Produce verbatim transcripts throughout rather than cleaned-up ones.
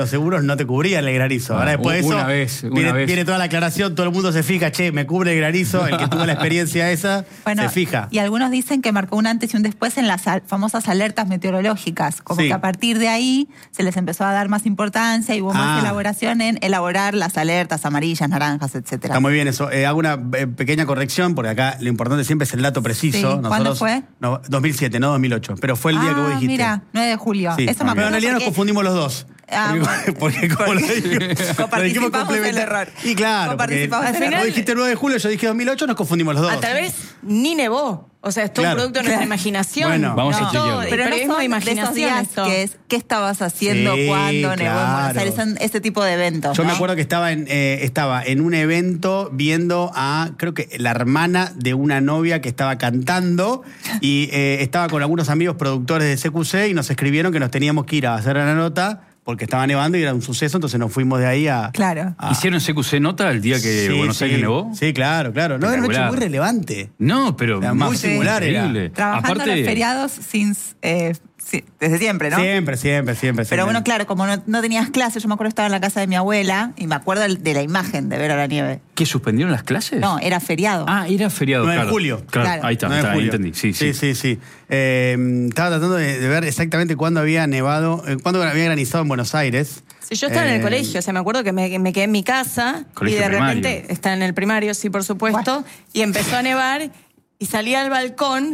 los seguros no te cubrían el granizo. Ahora después de eso una vez, una viene, vez. viene toda la aclaración, todo el mundo se fija, che, me cubre el granizo, el que tuvo la experiencia esa, Bueno, se fija. y algunos dicen que marcó un antes y un después en las al- famosas alertas meteorológicas, como Sí. que a partir de ahí se les empezó a dar más importancia y hubo más Ah. elaboración en elaborar las alertas amarillas, naranjas, etcétera. Está muy bien eso. Eh, hago una eh, pequeña corrección, porque acá lo importante siempre es el dato preciso. Sí. ¿Cuándo fue? No, dos mil siete, no dos mil ocho. Pero fue el día ah, que vos dijiste. mira, nueve de julio. Sí. Eso me Pero acuerdo en realidad nos porque- confundimos los dos. Ah, porque, porque como lo dijimos, lo dijimos Coparticipamos el complementar- error. Y claro, porque Coparticipamos el vos error. dijiste el nueve de julio, yo dije dos mil ocho, nos confundimos los dos. A tal vez ni nevó. O sea, es todo Claro. un producto de nuestra Claro. imaginación. Bueno, vamos a No, chequearlo. todo, Pero no periodismo son de de esos imaginación días esto. que es qué estabas haciendo, Sí, cuándo, nevó en Buenos claro. Aires, son ese tipo de eventos. Yo me ¿no? acuerdo que estaba en, eh, estaba en un evento viendo a, creo que la hermana de una novia que estaba cantando y eh, estaba con algunos amigos productores de C Q C y nos escribieron que nos teníamos que ir a hacer una nota porque estaba nevando y era un suceso, entonces nos fuimos de ahí a... Claro. a- ¿Hicieron C Q C nota el día que Sí, Buenos sí. Aires nevó? Sí, claro, claro. No, era un hecho Espectacular. muy relevante. No, pero Era muy más singular, era. increíble. Trabajando Aparte, los feriados sin, eh, sí, desde siempre, ¿no? Siempre, siempre, siempre. Pero siempre. bueno, claro, como no, no tenías clases, yo me acuerdo que estaba en la casa de mi abuela y me acuerdo de la imagen de ver a la nieve. ¿qué suspendieron las clases? No, era feriado. Ah, era feriado, nueve de claro. julio. Claro, Claro. ahí está, nueve de está, ahí julio. entendí. Sí, sí. sí, sí, sí. Eh, estaba tratando de, de ver exactamente cuándo había nevado, eh, cuándo había granizado en Buenos Aires. Sí, yo estaba en el Eh, colegio, o sea, me acuerdo que me, me quedé en mi casa Colegio y de primario. repente, estaba en el primario, sí, por supuesto, y empezó a nevar y salí al balcón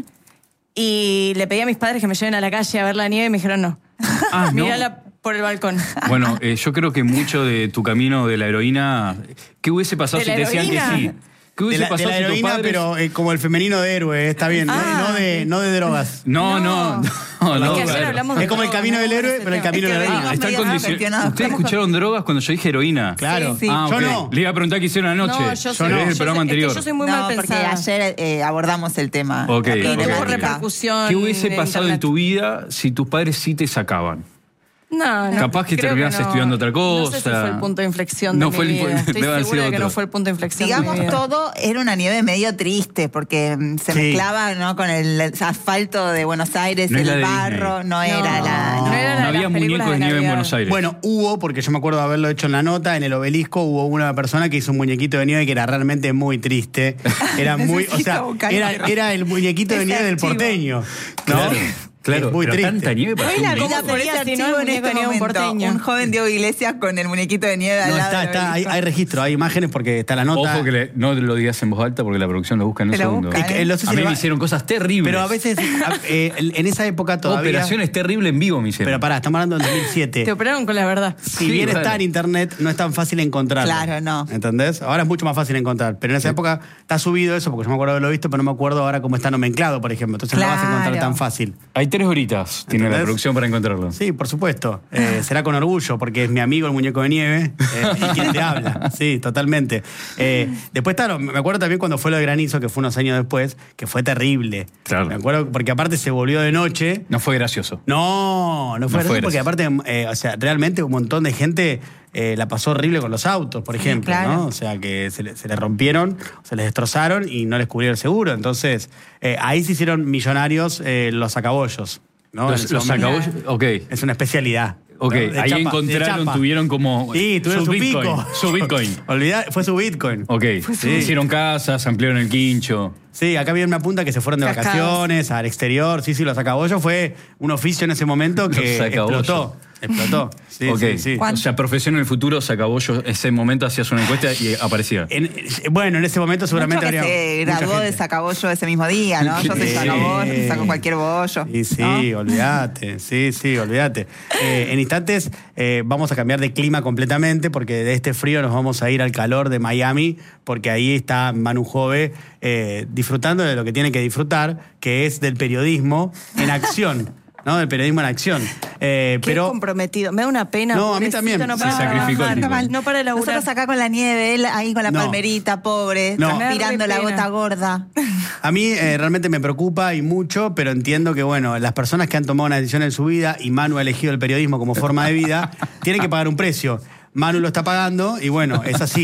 y le pedí a mis padres que me lleven a la calle a ver la nieve y me dijeron no. Ah, ¿no? Mírala por el balcón. Bueno, eh, yo creo que mucho de tu camino de la heroína... ¿Qué hubiese pasado ¿De si la te decían heroína? que sí? ¿Qué De hubiese la, de pasado la si tus heroína, padres... pero eh, como el femenino de héroe, está bien, no- Ah. no, de, no de drogas. No, no, No. no. Es no, que ayer claro. hablamos de Es como el drogas, camino ¿no? del héroe, Ese pero el tema. camino Es de que la venimos heroína. Ah, están medio condicion- aficionados. ¿Ustedes escucharon drogas cuando yo dije heroína? Claro. Sí, sí. Ah, Yo ok. no. Le iba a preguntar qué hicieron anoche. No, yo, Yo soy, no. Es yo el programa soy- es que anterior. yo soy muy no, mal porque pensada. ayer eh, abordamos el tema. Ok, la ok. Y tuvo problemática. repercusión ¿Qué hubiese en pasado en internet. tu vida si tus padres sí te sacaban? No, no. Capaz que creo terminás no. estudiando otra No sé si cosa. fue el punto de inflexión No de fue mi el vida. punto- Estoy debe haber segura sido que otro. no fue el punto de inflexión de Digamos, mi vida. todo era una nieve medio triste, porque mm, se Sí. mezclaba, ¿no?, con el asfalto de Buenos Aires, No es la el de barro, Disney. no, era la... no era la No de había las películas muñecos de de nieve en Navidad. Buenos Aires. Bueno, hubo, porque yo me acuerdo de haberlo hecho en la nota, en el obelisco hubo una persona que hizo un muñequito de nieve que era realmente muy triste. Era muy, o sea, Necesito buscar era, imagen. era el muñequito de Ese nieve del archivo. porteño. ¿no? Claro, claro. Es muy pero triste. tanta nieve para Hoy hacer la un vida disco. ¿Cómo sería sería si no el en muñeco este de nieve un momento? porteño? Un joven Diego Iglesias con el muñequito de nieve al No, lado está, del está, hay, obelisco. hay registro, hay imágenes porque está la nota. Ojo que le- no lo digas en voz alta porque la producción lo busca en un Te lo segundo. busca, Es que, ¿eh? no sé si A mí le va- me hicieron cosas terribles. Pero a veces, a- eh, en esa época todavía... Operaciones terribles en vivo me hicieron. Pero pará, estamos hablando del dos mil siete. Te operaron con la verdad. Si Sí, bien claro. está en internet, no es tan fácil encontrarlo. Claro, no. ¿Entendés? Ahora es mucho más fácil encontrar. Pero en esa época está subido eso, porque yo me acuerdo de haberlo visto, pero no me acuerdo ahora cómo está nomenclado, por ejemplo. Entonces no lo vas a encontrar Claro. tan fácil. Hay tres horitas, tiene la ¿Entendés? producción para encontrarlo. Sí, por supuesto. Eh, será con orgullo, porque es mi amigo el muñeco de nieve eh, y quien te habla. Sí, totalmente. Eh, después, claro, me acuerdo también cuando fue lo de granizo, que fue unos años después, que fue terrible. Claro. Me acuerdo, porque aparte se volvió de noche. No fue gracioso. No, no fue, No gracioso, fue porque gracioso. aparte, eh, o sea, realmente un montón de gente eh, la pasó horrible con los autos, por ejemplo, claro. ¿no? O sea, que se le, se le rompieron, se les destrozaron y no les cubrieron el seguro. Entonces, eh, ahí se hicieron millonarios eh, los sacabollos, ¿no? En Los, ese los momento. sacabollos. Ok. Es una especialidad. Ok, ¿no? De ahí chapa, de encontraron, chapa. tuvieron como. Sí, tuvieron su, Bitcoin. pico. Su Bitcoin. Olvidá, fue su Bitcoin. Ok. Sí. Hicieron casas, ampliaron el quincho. Sí, acá había una punta que se fueron de Cascadas. vacaciones al exterior. Sí, sí, los sacabollos fue un oficio en ese momento que Los sacabollos. explotó. Explotó. Sí, ok. sí, sí. O sea, profesión en el futuro, sacabollos, ese momento hacías una encuesta y aparecía. En- bueno, en ese momento seguramente Mucho que habría. se mucha graduó de gente. sacabollo ese mismo día, ¿no? Yo soy Sí. sacabollo, saco cualquier bollo. Y sí, ¿no? olvídate, sí, sí, olvídate. Eh, en instantes eh, vamos a cambiar de clima completamente porque de este frío nos vamos a ir al calor de Miami porque ahí está Manu Jove eh, disfrutando de lo que tiene que disfrutar, que es del periodismo en acción, ¿no? Del periodismo en acción. Eh, Qué pero comprometido. Me da una pena. No, a mí pobrecito, también. No Se para de sacrificó el trabajar, tipo. No para de laburar. Nosotros acá con la nieve, él ahí con la No. palmerita, pobre, No. transpirando Me da la re gota pena. gorda. a mí eh, realmente me preocupa y mucho, pero entiendo que, bueno, las personas que han tomado una decisión en su vida y Manu ha elegido el periodismo como forma de vida, tienen que pagar un precio. Manu lo está pagando y bueno, es así.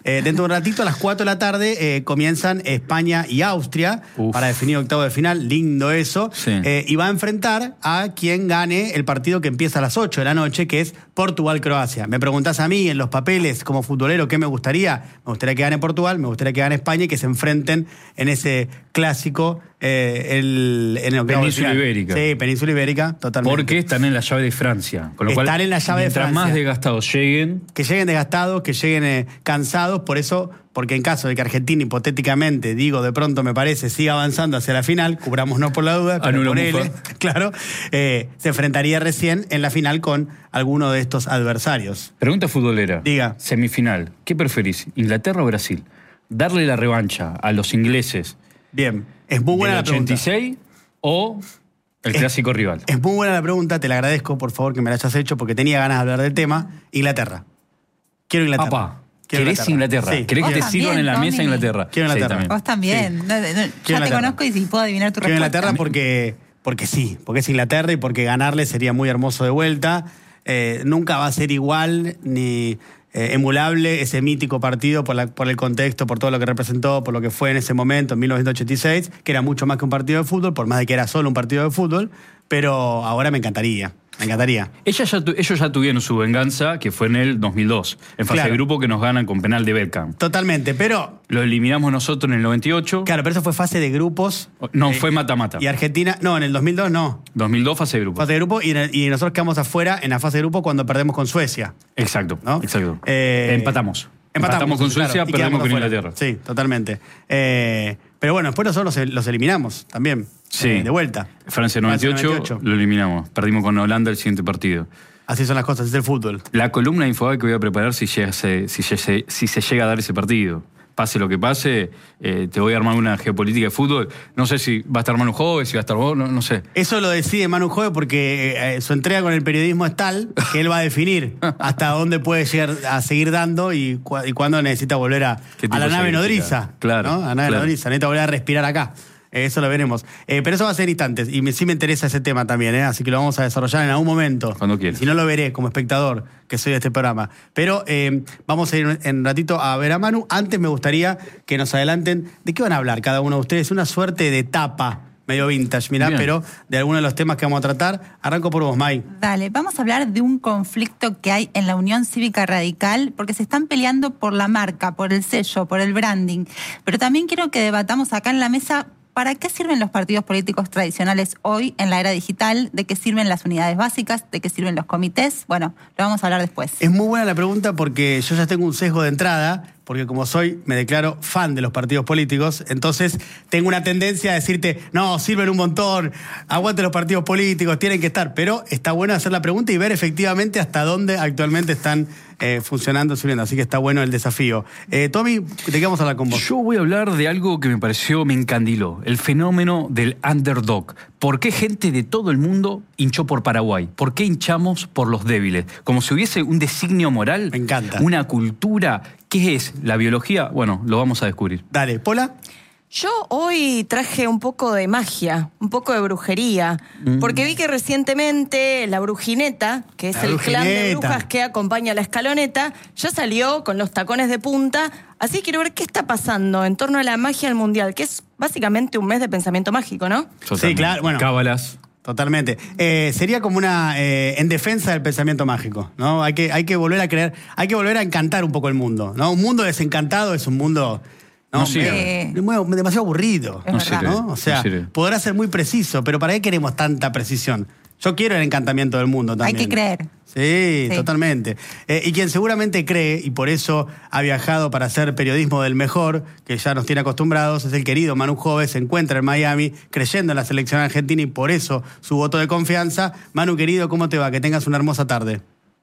Eh, dentro de un ratito, a las cuatro de la tarde, eh, comienzan España y Austria Uf. para definir octavo de final. Lindo eso. Sí. Eh, y va a enfrentar a quien gane el partido que empieza a las ocho de la noche, que es Portugal-Croacia. Me preguntás a mí, en los papeles, como futbolero, ¿qué me gustaría? Me gustaría que gane Portugal, me gustaría que gane España y que se enfrenten en ese clásico eh, el, en el octavo de Península final. Ibérica. Sí, Península Ibérica, totalmente. Porque están en la llave de Francia. Con lo Están cual, en la llave de mientras Francia. más desgastados lleguen, Que lleguen desgastados, que lleguen eh, cansados, por eso, porque en caso de que Argentina, hipotéticamente, digo, de pronto me parece, siga avanzando hacia la final, cubrámonos por la duda, pero Anula ponele, Mufa. claro, eh, se enfrentaría recién en la final con alguno de estos adversarios. pregunta futbolera. Diga. Semifinal. ¿Qué preferís? ¿Inglaterra o Brasil? ¿Darle la revancha a los ingleses Bien, es muy buena del la pregunta. ochenta y seis o el Es- clásico rival? Es muy buena la pregunta, te la agradezco, por favor, que me la hayas hecho, porque tenía ganas de hablar del tema. Inglaterra. Quiero Inglaterra. Papá, Quiero ¿querés Inglaterra? Sí. ¿Querés que te Vos sirvan también, en la mesa Tommy. Inglaterra? Quiero Sí, Inglaterra. también. Vos también. Sí. No, no, ya te Inglaterra. conozco y si puedo adivinar tu Quiero respuesta. Inglaterra porque, porque sí, porque es Inglaterra y porque ganarle sería muy hermoso de vuelta. Eh, nunca va a ser igual ni eh, emulable ese mítico partido por, la, por el contexto, por todo lo que representó, por lo que fue en ese momento, en mil novecientos ochenta y seis, que era mucho más que un partido de fútbol, por más de que era solo un partido de fútbol, pero ahora me encantaría, me encantaría. Ella ya tu- ellos ya tuvieron su venganza, que fue en el dos mil dos, en fase Claro. de grupo que nos ganan con penal de Beckham. Totalmente, pero... Lo eliminamos nosotros en el noventa y ocho. Claro, pero eso fue fase de grupos. No, Eh, fue mata-mata. Y Argentina, no, en el dos mil dos no. dos mil dos fase de grupo. Fase de grupo y, en el- y nosotros quedamos afuera en la fase de grupo cuando perdemos con Suecia. Exacto, ¿No? exacto. Eh, Empatamos. Empatamos con claro, Suecia, y perdemos quedamos con afuera. Inglaterra. Sí, totalmente. Eh, pero bueno, después nosotros los, los eliminamos también. Sí. eh, de vuelta. Francia noventa y ocho, Francia noventa y ocho. lo eliminamos. Perdimos con Holanda el siguiente partido. Así son las cosas, así es el fútbol. La columna de Infobae que voy a preparar si, llega, se- si, se- si se llega a dar ese partido. Pase lo que pase, eh, te voy a armar una geopolítica de fútbol. No sé si va a estar Manu Jove, si va a estar vos, no, no sé. Eso lo decide Manu Jove porque eh, su entrega con el periodismo es tal que él va a definir hasta dónde puede llegar a seguir dando y, cu- y cuándo necesita volver a, ¿Qué tipo a la de nave sacrificar? nodriza. Claro, ¿no? A la nave claro. nodriza, necesita volver a respirar acá. Eh, Eso lo veremos. Eh, pero eso va a ser en instantes. Y me- sí me interesa ese tema también, ¿eh? Así que lo vamos a desarrollar en algún momento. Cuando quieras. Si no, lo veré como espectador, que soy de este programa. Pero eh, vamos a ir en un ratito a ver a Manu. Antes me gustaría que nos adelanten de qué van a hablar cada uno de ustedes. Una suerte de tapa, medio vintage, mirá, Bien. pero de algunos de los temas que vamos a tratar. Arranco por vos, May. Dale, vamos a hablar de un conflicto que hay en la Unión Cívica Radical, porque se están peleando por la marca, por el sello, por el branding. Pero también quiero que debatamos acá en la mesa para qué sirven los partidos políticos tradicionales hoy en la era digital, de qué sirven las unidades básicas, de qué sirven los comités. Bueno, lo vamos a hablar después. Es muy buena la pregunta porque yo ya tengo un sesgo de entrada, porque como soy, me declaro fan de los partidos políticos, entonces tengo una tendencia a decirte, no, sirven un montón, aguante los partidos políticos, tienen que estar, pero está bueno hacer la pregunta y ver efectivamente hasta dónde actualmente están eh, funcionando, sirviendo, así que está bueno el desafío. Eh, Tommy, ¿de qué vamos a hablar con vos? Yo voy a hablar de algo que me pareció, me encandiló, el fenómeno del underdog. ¿Por qué gente de todo el mundo hinchó por Paraguay? ¿Por qué hinchamos por los débiles? Como si hubiese un designio moral, Me encanta. una cultura. ¿Qué es la biología? Bueno, lo vamos a descubrir. Dale, Pola. Yo hoy traje un poco de magia, un poco de brujería, porque vi que recientemente la Brujineta, que es La el clan de Brujineta. brujas que acompaña a la escaloneta, ya salió con los tacones de punta, así quiero ver qué está pasando en torno a la magia al mundial, que es básicamente un mes de pensamiento mágico, ¿no? Sí, claro, bueno. Cábalas. Totalmente. Eh, sería como una eh, en defensa del pensamiento mágico, ¿no? Hay que, hay que volver a creer, hay que volver a encantar un poco el mundo, ¿no? Un mundo desencantado es un mundo no, No sirve. medio- muy- demasiado aburrido, Es No verdad. sirve. ¿no? O sea, No sirve. podrá ser muy preciso, pero ¿para qué queremos tanta precisión? Yo quiero el encantamiento del mundo Hay también. que creer. Sí, Sí. totalmente. Eh, y quien seguramente cree, y por eso ha viajado para hacer periodismo del mejor, que ya nos tiene acostumbrados, es el querido Manu Jove, se encuentra en Miami creyendo en la selección argentina y por eso su voto de confianza. Manu, querido, ¿cómo te va? Que tengas una hermosa tarde.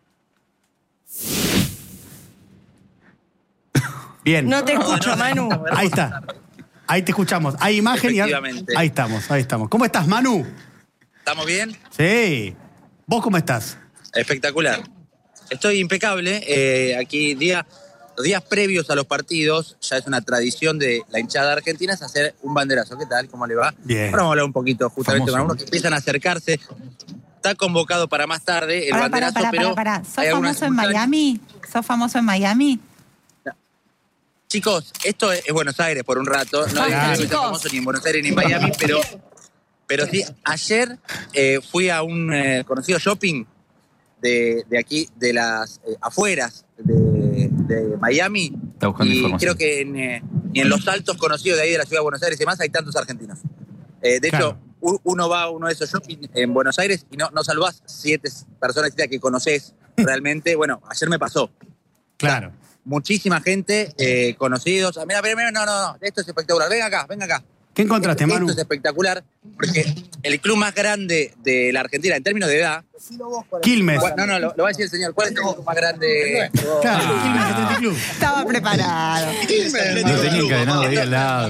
Bien. No te escucho, Manu. Ahí está. Ahí te escuchamos. Hay imagen y Efectivamente. ahí estamos, ahí estamos. ¿Cómo estás, Manu? ¿Estamos bien? Sí. ¿Vos cómo estás? Espectacular. Estoy impecable. Eh, aquí día, los días previos a los partidos, ya es una tradición de la hinchada argentina, es hacer un banderazo. ¿Qué tal? ¿Cómo le va? Bien. Ahora vamos a hablar un poquito justamente Famoso. con algunos que empiezan a acercarse. Está convocado para más tarde el Pará, pará, banderazo, pará, pero pará, pará. ¿Sos hay algunas famoso en circunstancias- Miami? ¿Sos famoso en Miami? chicos, esto es Buenos Aires por un rato. No Basta, es chicos. famoso ni en Buenos Aires ni en Miami, pero, pero sí, ayer eh, fui a un eh, conocido shopping de, de aquí, de las eh, afueras de, de Miami. Está buscando y información. creo que en, eh, ni en los altos conocidos de ahí de la ciudad de Buenos Aires y demás hay tantos argentinos. Eh, de Claro. hecho, u- uno va a uno de esos shopping en Buenos Aires y no, no salvás siete personas que conoces realmente. Bueno, ayer me pasó. Claro. Muchísima gente, eh, conocidos. Mira, mira, mira, no, no, no, esto es espectacular. Venga acá, venga acá. ¿Qué encontraste, Esto Manu? es espectacular porque el club más grande de la Argentina en términos de edad. Quilmes. ¿Cuál- No, no, lo, lo va a decir el señor. ¿Cuál es el club más grande? Claro, Quilmes Athletic Club. Estaba preparado. Lo tenía encadenado ahí al lado.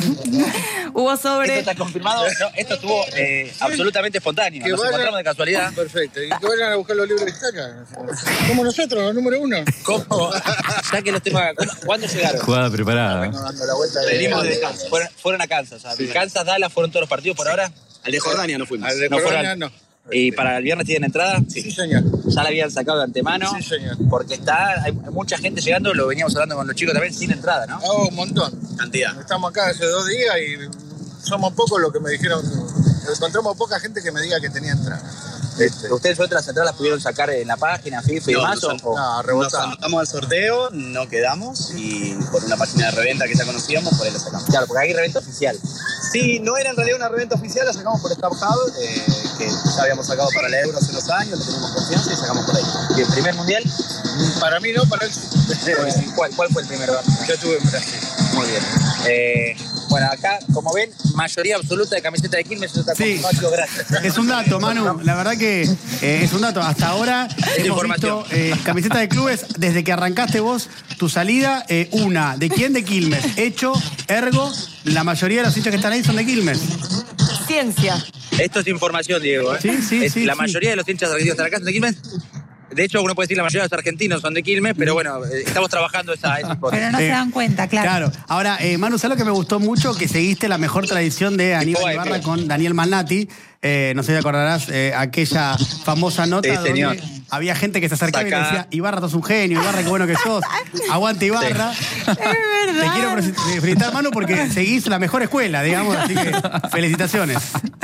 Hubo Esto sobre. está confirmado. No, esto estuvo eh, absolutamente espontáneo. Que Nos vayan- encontramos de casualidad. Perfecto. Y que vayan a buscar los libros de historia. Como nosotros, los número uno. ¿Cómo? Ya que los tengo acá. ¿Cuándo llegaron? Jugada preparada. Dando la vuelta Venimos de Kansas. Fueron, fueron a Kansas. ¿A Kansas, Dallas fueron todos los partidos por ahora? Al de Jordania no fuimos. Al de No Jordania, fueron. no. ¿Y para el viernes tienen entrada? Sí, señor. Ya la habían sacado de antemano. Sí, señor. Porque está, hay mucha gente llegando, lo veníamos hablando con los chicos también, sin entrada, ¿no? Oh, un montón. Cantidad. Estamos acá hace dos días y somos pocos los que me dijeron. Encontramos poca gente que me diga que tenía entrada. Este, ¿Ustedes otras entradas las pudieron sacar en la página, FIFA y No, demás? no, o- o- no, Nos rebotamos. anotamos al sorteo, no quedamos y por una página de reventa que ya conocíamos, por ahí lo sacamos. Claro, porque hay reventa oficial. Sí, no era en realidad una reventa oficial, la sacamos por StubHub, eh, que ya habíamos sacado para la Euro hace unos años, le teníamos confianza y sacamos por ahí. ¿Y el primer mundial? Para mí no, para él sí. ¿Cuál, cuál fue el primero? Yo estuve en Brasil. Muy bien. Eh, bueno, acá, como ven, mayoría absoluta de camiseta de Quilmes. Eso está Sí. confirmado, gracias. Es un dato, Manu. La verdad que eh, es un dato. Hasta ahora hemos información. visto eh, camiseta de clubes desde que arrancaste vos tu salida. eh, una. ¿De quién? De Quilmes. Hecho, ergo, la mayoría de los hinchas que están ahí son de Quilmes. Ciencia. Esto es información, Diego. ¿eh? Sí, sí, Es- sí, La sí. mayoría de los hinchas argentinos están acá, son de Quilmes. De hecho, uno puede decir la mayoría de los argentinos son de Quilmes, pero bueno, eh, estamos trabajando esa, esa hipótesis. Pero no Eh, se dan cuenta, claro. Claro. Ahora, eh, Manu, ¿sabes lo que me gustó mucho? Que seguiste la mejor tradición de Aníbal Tipo, Ibarra eh, con Daniel Malnati. Eh, no sé si te acordarás eh, aquella famosa nota Sí, donde señor. había gente que se acercaba y Sacá. le decía, Ibarra, sos un genio, Ibarra, qué bueno que sos. Aguante Ibarra. Es verdad. Te quiero pre- felicitar, Manu, porque seguís la mejor escuela, digamos, así que felicitaciones.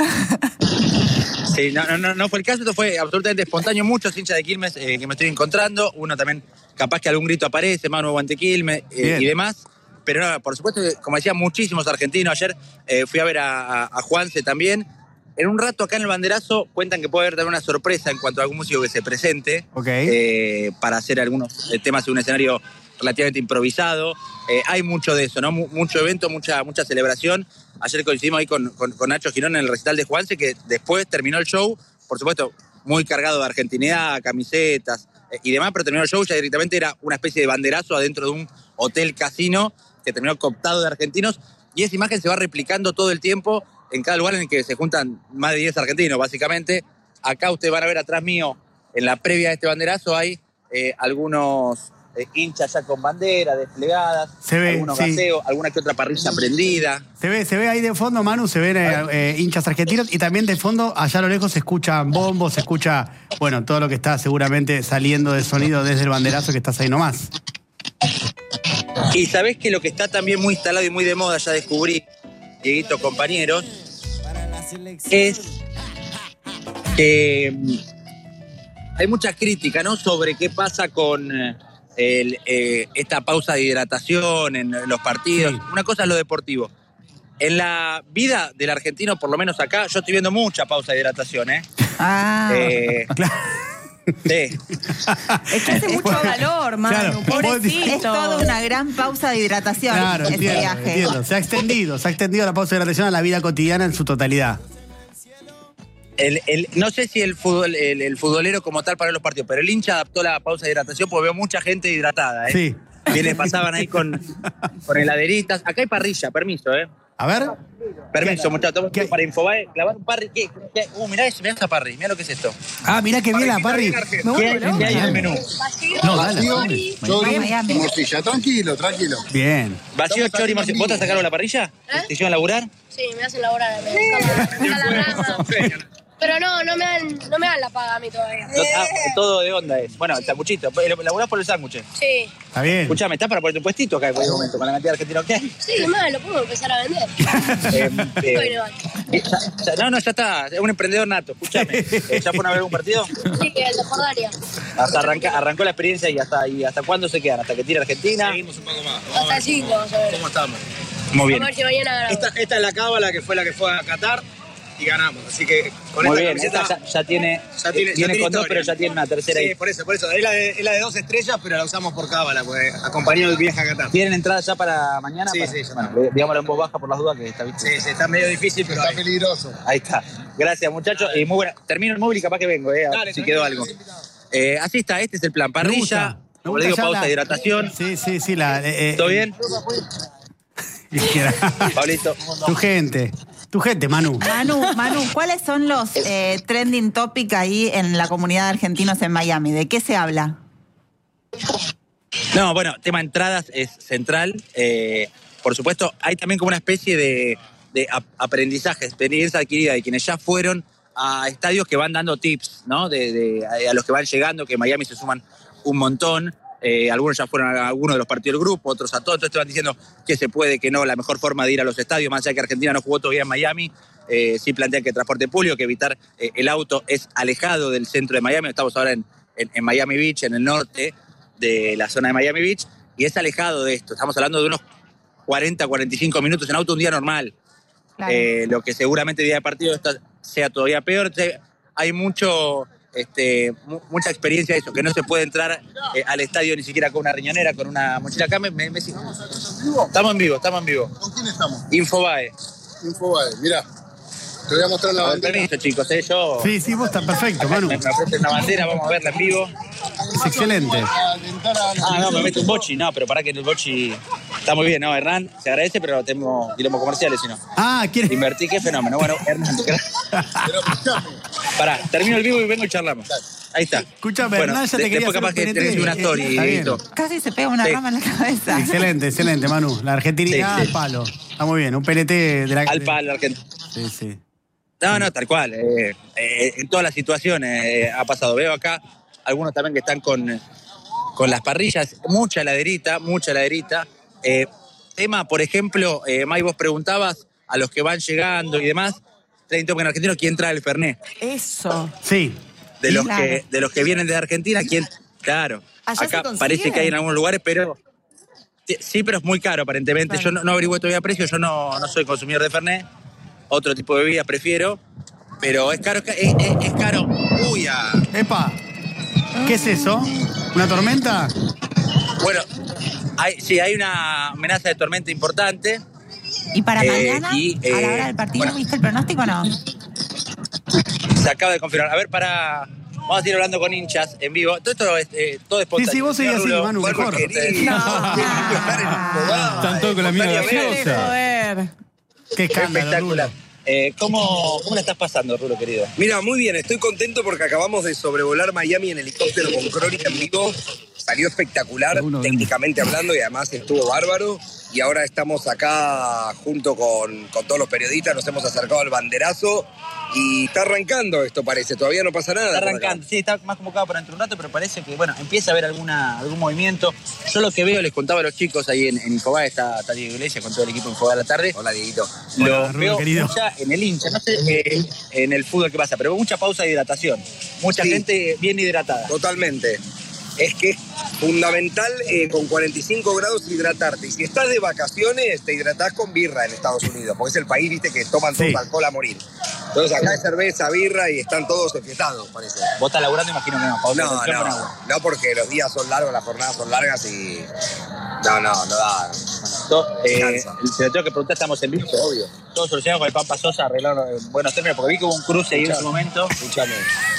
Sí, no, no, no, no fue el caso, esto fue absolutamente espontáneo. Muchos hinchas de Quilmes eh, que me estoy encontrando. Uno también, capaz que algún grito aparece, Manu aguante Quilmes eh, Bien. y demás. Pero no, por supuesto, que, como decía, muchísimos argentinos. Ayer eh, fui a ver a, a, a Juanse también. En un rato acá en el banderazo cuentan que puede haber también una sorpresa en cuanto a algún músico que se presente. Ok. eh, para hacer algunos eh, temas en un escenario relativamente improvisado. Eh, hay mucho de eso, ¿no? Mu- mucho evento, mucha, mucha celebración. Ayer coincidimos ahí con, con, con Nacho Girón en el recital de Juanse, que después terminó el show, por supuesto, muy cargado de argentinidad, camisetas eh, y demás, pero terminó el show, ya directamente era una especie de banderazo adentro de un hotel casino que terminó cooptado de argentinos, y esa imagen se va replicando todo el tiempo en cada lugar en el que se juntan más de diez argentinos, básicamente. Acá ustedes van a ver atrás mío, en la previa de este banderazo, hay eh, algunos eh, hinchas ya con bandera desplegadas, Se ve, algunos sí. gaseos, alguna que otra parrilla prendida. Se ve, se ve ahí de fondo, Manu, se ven eh, eh, hinchas argentinos y también de fondo, allá a lo lejos, se escuchan bombos, se escucha, bueno, todo lo que está seguramente saliendo de sonido desde el banderazo que estás ahí nomás. Y sabés que lo que está también muy instalado y muy de moda, ya descubrí, Dieguito, compañeros, es que mm, hay mucha crítica, ¿no?, sobre qué pasa con eh, el, eh, esta pausa de hidratación en los partidos. Sí. Una cosa es lo deportivo. En la vida del argentino, por lo menos acá, yo estoy viendo mucha pausa de hidratación, ¿eh? Ah, Eh, sí. Es que hace mucho calor, Manu. Claro. Pobrecito. es toda una gran pausa de hidratación Claro, ese entiendo, viaje. entiendo. Se ha extendido, se ha extendido la pausa de hidratación a la vida cotidiana en su totalidad. El, el- no sé si el, fútbol, el, el futbolero como tal para los partidos, pero el hincha adaptó la pausa de hidratación porque veo mucha gente hidratada, ¿eh? Sí. Quienes pasaban ahí con, con heladeritas. Acá hay parrilla, permiso, ¿eh? A ver. Permiso, muchachos. ¿Qué? Para Infobae, clavar un parry. ¿Qué? ¿Qué? Uh, mirá eso, mirá esa parry. Mirá lo que es esto. Ah, mirá qué bien la Parry. ¿Qué, ¿Qué hay en el menú? No, dale. Vacío, dale. chori, Miami. morcilla. Tranquilo, tranquilo. Bien. Vacío, chori, morcilla. ¿Vos te vas a sacar la parrilla? ¿Te hicieron laburar? Sí, me hacen laburar. Me gusta la, me gusta la brasa. Pero no, no me dan, no me dan la paga a mí todavía. No, ah, todo de onda es. Bueno, el sanguchito. ¿Laburás por el sándwich? Sí. Está bien. Escuchame, ¿estás para ponerte un puestito acá en cualquier momento con la cantidad de argentinos que hay? Sí, más, lo puedo empezar a vender. Eh, eh, Bueno, ya- ya- no, no, ya está. Es un emprendedor nato. Escuchame. Eh, ¿Ya fueron a ver algún partido? sí, el de Jordaria. Hasta arranca, arrancó la experiencia y hasta, y hasta cuándo se quedan. ¿Hasta que tire Argentina? Seguimos un poco más. Hasta el cinco, vamos a ver. ¿Cómo estamos? Muy bien. A ver si mañana ganamos. Esta, esta es la cábala que fue la que fue a Qatar y ganamos. Así que con Muy esta bien. camiseta Esta ya, ya tiene, ya tiene, ya viene tiene con dos, historia. pero ya tiene una tercera Sí, ahí. por eso, por eso. Es la, de, es la de dos estrellas, pero la usamos por cábala, pues acompañado del viaje a Qatar. ¿Tienen entrada ya para mañana? Sí, Para- sí, ya Bueno, está. digámoslo en voz baja por las dudas que está visto. Sí, sí, está medio difícil, pero Está ahí. peligroso. Ahí está. Gracias, muchachos. Y muy buena. Termino el móvil y capaz que vengo, eh, a ver Dale, si tranquilo, quedó algo. dale, invitado. Eh, así está, este es el plan. Me Parrilla, gusta. Me como le gusta digo, ya pausa la- de hidratación. Sí, sí, sí. La, eh, eh, ¿Todo bien? Pablito. Tu gente. Tu gente, Manu. Manu, Manu, ¿cuáles son los eh, trending topic ahí en la comunidad de argentinos en Miami? ¿De qué se habla? No, bueno, tema entradas es central. Eh, por supuesto, hay también como una especie de, de ap- aprendizaje, experiencia adquirida de quienes ya fueron a estadios que van dando tips, ¿no? De, de- a los que van llegando, que en Miami se suman un montón. Eh, algunos ya fueron a algunos de los partidos del grupo, otros a todos. Entonces te van diciendo que se puede, que no. La mejor forma de ir a los estadios, más allá de que Argentina no jugó todavía en Miami, eh, sí plantean que transporte público, que evitar eh, el auto es alejado del centro de Miami. Estamos ahora en, en, en Miami Beach, en el norte de la zona de Miami Beach, y es alejado de esto. Estamos hablando de unos cuarenta, cuarenta y cinco minutos en auto un día normal. Claro. Eh, lo que seguramente día de partido está- sea todavía peor. Entonces, hay mucho, este, mu- mucha experiencia de eso, que no se puede entrar eh, al estadio ni siquiera con una riñonera, con una mochila. Acá me, me- me- Estamos en vivo, estamos en vivo. ¿Con quién estamos? Infobae. Infobae, mirá. Te voy a mostrar la Con bandera. permiso, chicos, eh, yo... Sí, sí, vos estás perfecto, Manu. Me, me ofrecen una bandera, vamos a verla en vivo. Es excelente. A alentar a la Ah, no, me meto un bochi. No, pero para que el bochi... Está muy bien, ¿no, Hernán? Se agradece, pero tenemos quilombo comerciales, si no. Ah, ¿quieres? Invertí, qué fenómeno. Bueno, Hernán, gracias. Pero escuchame. Pará, termino el vivo y vengo y charlamos. Ahí está. Escúchame, Bueno, Hernán, ya te de- quería después hacer capaz un que P N T. tenés una Eh, story, está bien. Dieguito. Casi se pega una Sí. rama en la cabeza. Excelente, excelente, Manu. La argentinidad Sí, sí. al palo. Está muy bien. Un P N T de la... Al de- palo, Argentina. Sí, sí. No, no, tal cual. eh, eh, en todas las situaciones eh, ha pasado. Veo acá algunos también que están con, con las parrillas. Mucha heladerita, mucha heladerita. Eh, tema, por ejemplo, eh, May, vos preguntabas a los que van llegando y demás, treinta en argentino, ¿quién trae el Fernet? Eso. Sí. De los, Claro. que, de los que vienen de Argentina, ¿quién? Claro. ¿Allá se Acá consigue? parece que hay en algunos lugares, pero... Sí, sí, pero es muy caro aparentemente. Claro. Yo no, no averigüé todavía precios, yo no, no soy consumidor de Fernet. Otro tipo de bebida prefiero. Pero es caro, es, es- es caro. Uy, ah. Epa. ¿Qué es eso? ¿Una tormenta? Bueno, hay, sí, hay una amenaza de tormenta importante. ¿Y para Eh, mañana, y, a la eh, hora del partido, bueno. viste el pronóstico o no? Se acaba de confirmar. A ver, para... Vamos a ir hablando con hinchas en vivo. Todo esto es, eh, todo es Sí, sí, vos seguís así, Manu, Fue mejor. porquería. No. Estar en Infobae. Están todos con la misma Espontáneamente. gaseosa. Joder. Qué escándalo, Espectacular. Rulo. Eh, ¿cómo, ¿Cómo la estás pasando, Rulo, querido? Mira, muy bien, estoy contento porque acabamos de sobrevolar Miami en helicóptero con Crónica en vivo. Salió espectacular, Uno, técnicamente hablando, y además estuvo bárbaro. Y ahora estamos acá junto con, con todos los periodistas, nos hemos acercado al banderazo y está arrancando esto, parece. Todavía no pasa nada. Está por acá. arrancando, sí, está más convocado para dentro de un rato, pero parece que, bueno, empieza a haber alguna, algún movimiento. Yo lo que veo, les contaba a los chicos ahí en, en Infobae, está, está Diego Iglesias con todo el equipo de Infobae a la tarde. Hola, Dieguito. Hola, Lo Rulo, veo querido. mucha en el hincha, no sé eh, en el fútbol qué pasa, pero mucha pausa de hidratación. Mucha Sí. gente bien hidratada. Totalmente. Es que es fundamental eh, con cuarenta y cinco grados hidratarte. Y si estás de vacaciones, te hidratás con birra en Estados Unidos, porque es el país, viste, que toman todo Sí. alcohol a morir. Entonces acá hay cerveza, birra y están todos enfiestados, parece. Vos estás laburando, imagino que no. Pausa de No, hidratación con no, agua. no porque los días son largos, las jornadas son largas y... No, no, no da. To- eh, Cansa. se lo tengo que preguntar, estamos en vivo. Todo solucionado con el Pampa Sosa, arreglaron en buenos términos, porque vi que hubo un cruce ahí en ese momento. Escuchame.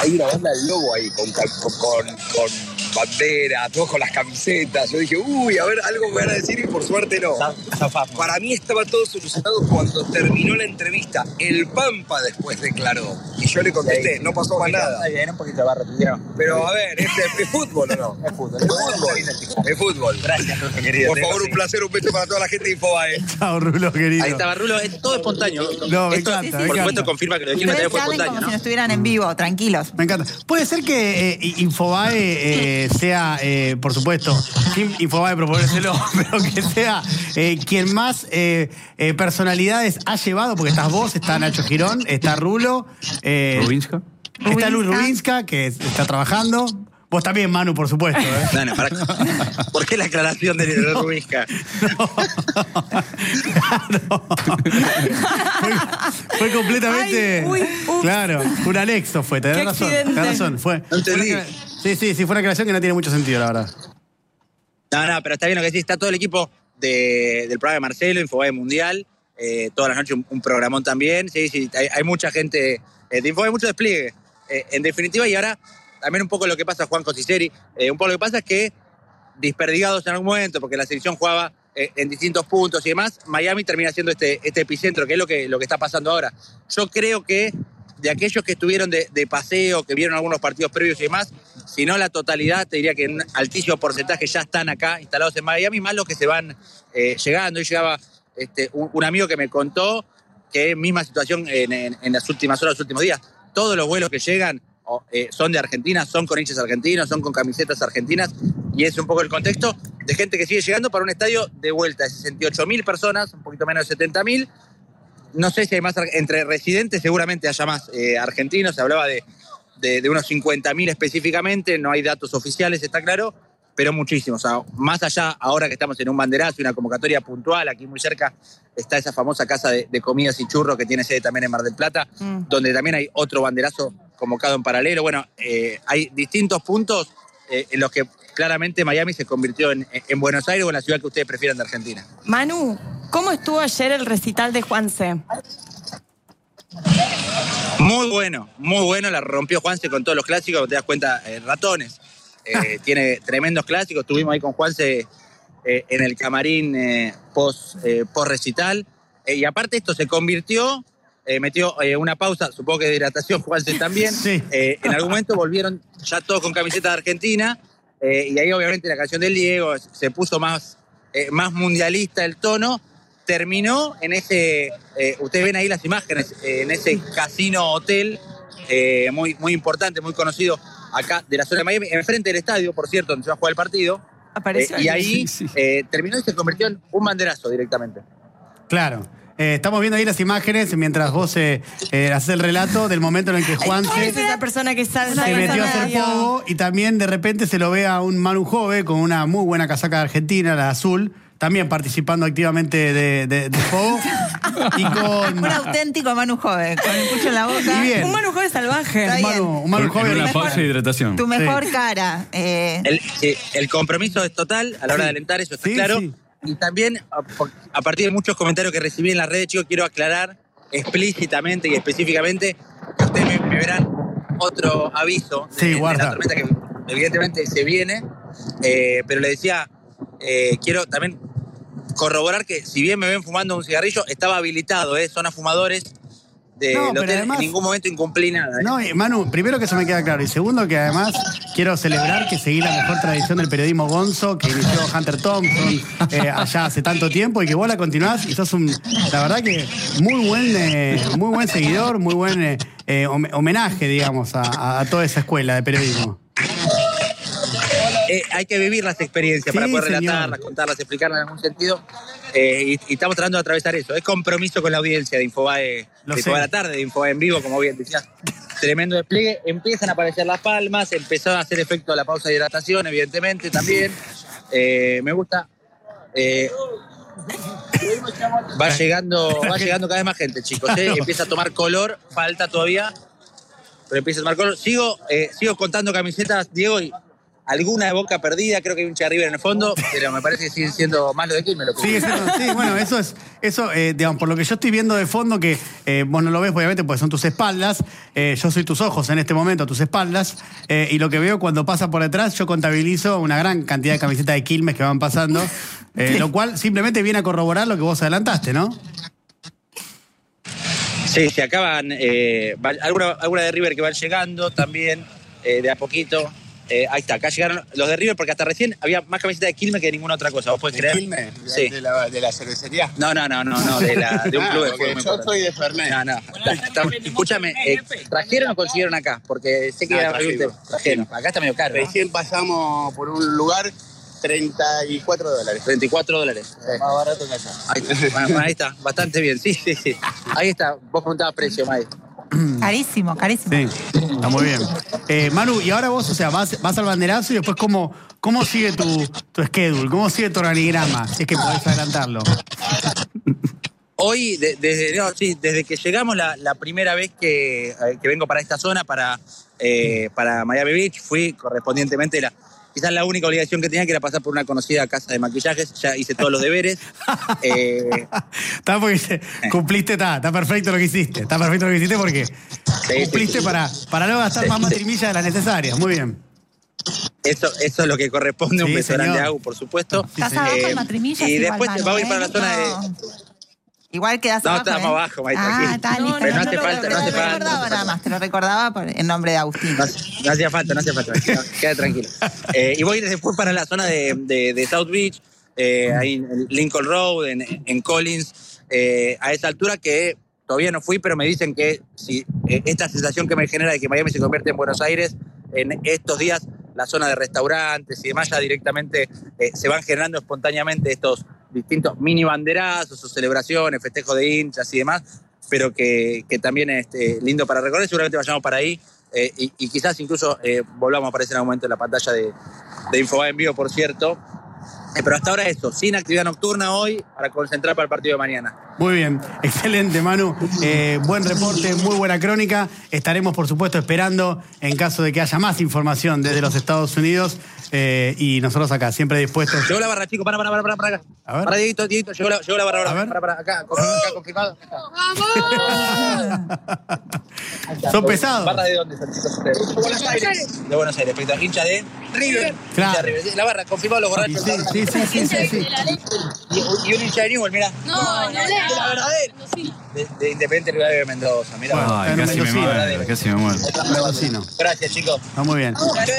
hay una banda del Lobo ahí, con, con, con, con bandera, todos con las camisetas. Yo dije, uy, a ver, algo me van a decir y por suerte no. Para mí estaba todo solucionado cuando terminó la entrevista. El Pampa después declaró. Y yo le contesté, no pasó más nada. Era un poquito de barro, Pero a ver, ¿es, ¿es fútbol o no? Es fútbol. Es fútbol. Es fútbol. Gracias, Rulo, querido. Por favor, un placer, un beso para toda la gente de Infobae. Chao, Rulo, querido. Ahí estaba Rulo, es todo espontáneo. No, me Esto, encanta, me por encanta. supuesto, confirma que lo de Quilmes Ustedes también fue hablen como espontáneo, si no ¿no? estuvieran en vivo, tranquilos. Me encanta. Puede ser que eh, Infobae eh, sea, eh, por supuesto, sin Infobae proponérselo, pero que sea eh, quien más eh, eh, personalidades ha llevado, porque estás vos, está Nacho Girón, está Rulo, eh, Rubinska. está Luis Rubinska. Rubinska, que está trabajando. Vos también, Manu, por supuesto. ¿eh? No, no, para- ¿Por qué la aclaración de no. Rubinska? No. fue, fue completamente. Ay, uy, ups. Claro, un anexo fue, tenés Qué razón. accidente. Tenés razón. Fue, No entendí. fue una- sí, sí, sí, fue una aclaración que no tiene mucho sentido, la verdad. No, no, pero está bien lo que decís. Está todo el equipo de- del programa de Marcelo, Infobae Mundial. Eh, todas las noches un, un programón también. Sí, sí, hay, hay mucha gente eh, de Infobae, mucho despliegue. Eh, en definitiva, y ahora también un poco lo que pasa a Juan Cosiceri. Eh, un poco lo que pasa es que desperdigados en algún momento, porque la selección jugaba eh, en distintos puntos y demás, Miami termina siendo este, este epicentro, que es lo que, lo que está pasando ahora. Yo creo que de aquellos que estuvieron de, de paseo, que vieron algunos partidos previos y demás, si no la totalidad, te diría que en un altísimo porcentaje ya están acá instalados en Miami, más los que se van eh, llegando. Y llegaba este, un, un amigo que me contó que misma situación en, en, en las últimas horas, los últimos días. Todos los vuelos que llegan o, eh, son de Argentina, son con hinchas argentinos, son con camisetas argentinas, y es un poco el contexto de gente que sigue llegando para un estadio de vuelta de sesenta y ocho mil personas, un poquito menos de setenta mil. No sé si hay más, entre residentes seguramente haya más eh, argentinos, se hablaba de, de, de unos cincuenta mil específicamente, no hay datos oficiales, está claro, pero muchísimos. O sea, más allá, ahora que estamos en un banderazo y una convocatoria puntual, aquí muy cerca está esa famosa casa de, de comidas y churros que tiene sede también en Mar del Plata, mm. donde también hay otro banderazo convocado en paralelo. Bueno, eh, hay distintos puntos eh, en los que claramente Miami se convirtió en, en Buenos Aires o en la ciudad que ustedes prefieran de Argentina. Manu, ¿cómo estuvo ayer el recital de Juanse? Muy bueno, muy bueno. La rompió Juanse con todos los clásicos. Te das cuenta, eh, ratones. Eh, tiene tremendos clásicos. Estuvimos ahí con Juanse eh, en el camarín eh, post, eh, post recital. Eh, y aparte esto se convirtió, eh, metió eh, una pausa, supongo que de hidratación Juanse también. Sí. Eh, en algún momento volvieron ya todos con camiseta de Argentina. Eh, y ahí obviamente la canción del Diego se puso más, eh, más mundialista el tono. Terminó en ese, eh, ustedes ven ahí las imágenes, eh, en ese casino hotel eh, muy, muy importante, muy conocido acá de la zona de Miami, enfrente del estadio, por cierto, donde se va a jugar el partido. Apareció Eh, y ahí. ahí Sí, sí. eh, terminó y se convirtió en un banderazo directamente. Claro. Eh, estamos viendo ahí las imágenes mientras vos eh, eh, haces el relato del momento en el que ¿Cuál es Juanse esa persona que sabe? se metió a hacer pogo y también de repente se lo ve a un Manu Jove con una muy buena casaca de Argentina, la azul, también participando activamente de, de, de pogo y con... Un auténtico Manu Jove, con el pucho en la boca. Y bien. Un Manu Jove salvaje. Está Un bien. Manu, un Manu En Jove una mejor- pausa de hidratación. Tu mejor Sí. cara. eh, El, sí, el compromiso es total a la hora de alentar, eso está Sí, claro. sí. Y también, a, a partir de muchos comentarios que recibí en las redes, chicos, quiero aclarar explícitamente y específicamente que ustedes me, me verán otro aviso de, Sí, de guarda. la tormenta que evidentemente se viene. Eh, pero le decía, eh, quiero también corroborar que si bien me ven fumando un cigarrillo, estaba habilitado, ¿eh? Zona fumadores del No, pero hotel. además- En ningún momento incumplí nada. ¿eh? No, y Manu, primero que eso me queda claro. Y segundo que además quiero celebrar que seguí la mejor tradición del periodismo gonzo que inició Hunter Thompson eh, allá hace tanto tiempo y que vos la continuás y sos un, la verdad que muy buen, eh, muy buen seguidor, muy buen eh, eh, hom- homenaje, digamos, a, a toda esa escuela de periodismo. Eh, hay que vivir las experiencias Sí, para poder señor. relatarlas, contarlas, explicarlas en algún sentido. Eh, y, y estamos tratando de atravesar eso. Es compromiso con la audiencia de Infobae, Lo de sé. Infobae a la tarde, de Infobae en vivo, como bien decías. Tremendo despliegue. Empiezan a aparecer las palmas, empezó a hacer efecto la pausa de hidratación, evidentemente, también. Eh, me gusta. Eh, va llegando, va llegando cada vez más gente, chicos. ¿eh? Empieza a tomar color, falta todavía, pero empieza a tomar color. Sigo, eh, sigo contando camisetas, Diego, y alguna de Boca perdida, creo que hay un hincha de River en el fondo, pero me parece que siguen siendo más los de Quilmes. Lo que Sigue siendo, sí, bueno, eso es, eso, eh, digamos, por lo que yo estoy viendo de fondo, que eh, vos no lo ves, obviamente, porque son tus espaldas, eh, yo soy tus ojos en este momento, tus espaldas, eh, y lo que veo cuando pasa por detrás, yo contabilizo una gran cantidad de camisetas de Quilmes que van pasando, eh, sí. Lo cual simplemente viene a corroborar lo que vos adelantaste, ¿no? Sí, se acaban, eh, alguna, alguna de River que van llegando también, eh, de a poquito. Eh, ahí está, acá llegaron los de River porque hasta recién había más camisetas de Quilmes que de ninguna otra cosa. ¿Vos podés creer? ¿De Quilmes? Sí. ¿De la, de la cervecería? No, no, no, no, no de, la, de un ah, club de fútbol. Yo importante. Soy de Fernet. No, no. Escúchame, eh, ¿trajeron o consiguieron acá? Porque sé que... Ah, trajimos. Trajeron. Acá está medio caro, ¿no? Recién pasamos por un lugar, treinta y cuatro dólares. treinta y cuatro dólares. Sí. Más barato que allá. Ahí, bueno, ahí está, bastante bien. Sí, sí, sí. Ahí está, vos preguntabas precio, May. Carísimo, carísimo. Sí, está muy bien. Eh, Manu, y ahora vos, o sea, vas, vas al banderazo y después, ¿cómo, cómo sigue tu, tu schedule? ¿Cómo sigue tu organigrama? Si es que podés adelantarlo. Hoy, de, desde, no, sí, desde que llegamos la, la primera vez que, eh, que vengo para esta zona, para, eh, para Miami Beach, fui correspondientemente la... Quizás la única obligación que tenía que era pasar por una conocida casa de maquillajes. Ya hice todos los deberes. eh, está porque cumpliste, está, está perfecto lo que hiciste. Está perfecto lo que hiciste porque sí, cumpliste sí, sí. Para, para luego gastar sí, más matrimillas sí. de las necesarias. Muy bien. Eso, eso es lo que corresponde a un sí, beso grande de Agu, por supuesto. Estás sí, abajo de matrimillas. Y igual, después Manu, vamos a ir ¿eh? para la zona no. de... Igual quedás no, abajo. No, estamos ¿eh? abajo, Maite. Ah, está listo. Pero no, no hace no, falta, no, no hace te falta. Lo recordaba nada más, te lo recordaba por el nombre de Agustín. No, no hacía falta, no hacía falta. Queda tranquilo. Eh, y voy después para la zona de, de, de South Beach, eh, ahí en Lincoln Road, en, en Collins, eh, a esa altura que todavía no fui, pero me dicen que si eh, esta sensación que me genera de que Miami se convierte en Buenos Aires, en estos días la zona de restaurantes y demás ya directamente eh, se van generando espontáneamente estos distintos mini banderazos o celebraciones, festejos de hinchas y demás, pero que, que también es este, lindo para recorrer. Seguramente vayamos para ahí eh, y, y quizás incluso eh, volvamos a aparecer en algún momento en la pantalla de, de Infobae en vivo, por cierto. Eh, pero hasta ahora eso, sin actividad nocturna hoy para concentrar para el partido de mañana. Muy bien, excelente, Manu. Eh, buen reporte, muy buena crónica. Estaremos, por supuesto, esperando en caso de que haya más información desde los Estados Unidos. Eh, y nosotros acá, siempre dispuestos. Llegó la barra, chicos, para, para, para, para, para acá. A ver. Para, Dieguito, Dieguito, llegó la, llegó la barra, para, para, para, acá, con, acá confirmado. ¡Vamos! Son pesados. ¿Barra de dónde son, chicos, ustedes? De Buenos Aires. De Buenos Aires, perfecto. Hincha de River. Claro. Hincha de River. La barra, confirmado los borrachos. Sí, sí, sí, sí, sí, sí. Y, y un hincha de Newell, mirá. No, no, no, de la verdadera. De, de Independiente Rivadavia de Mendoza, mirá. Bueno, Ay, casi me muero, casi me muero. Gracias, chicos. Está muy bien.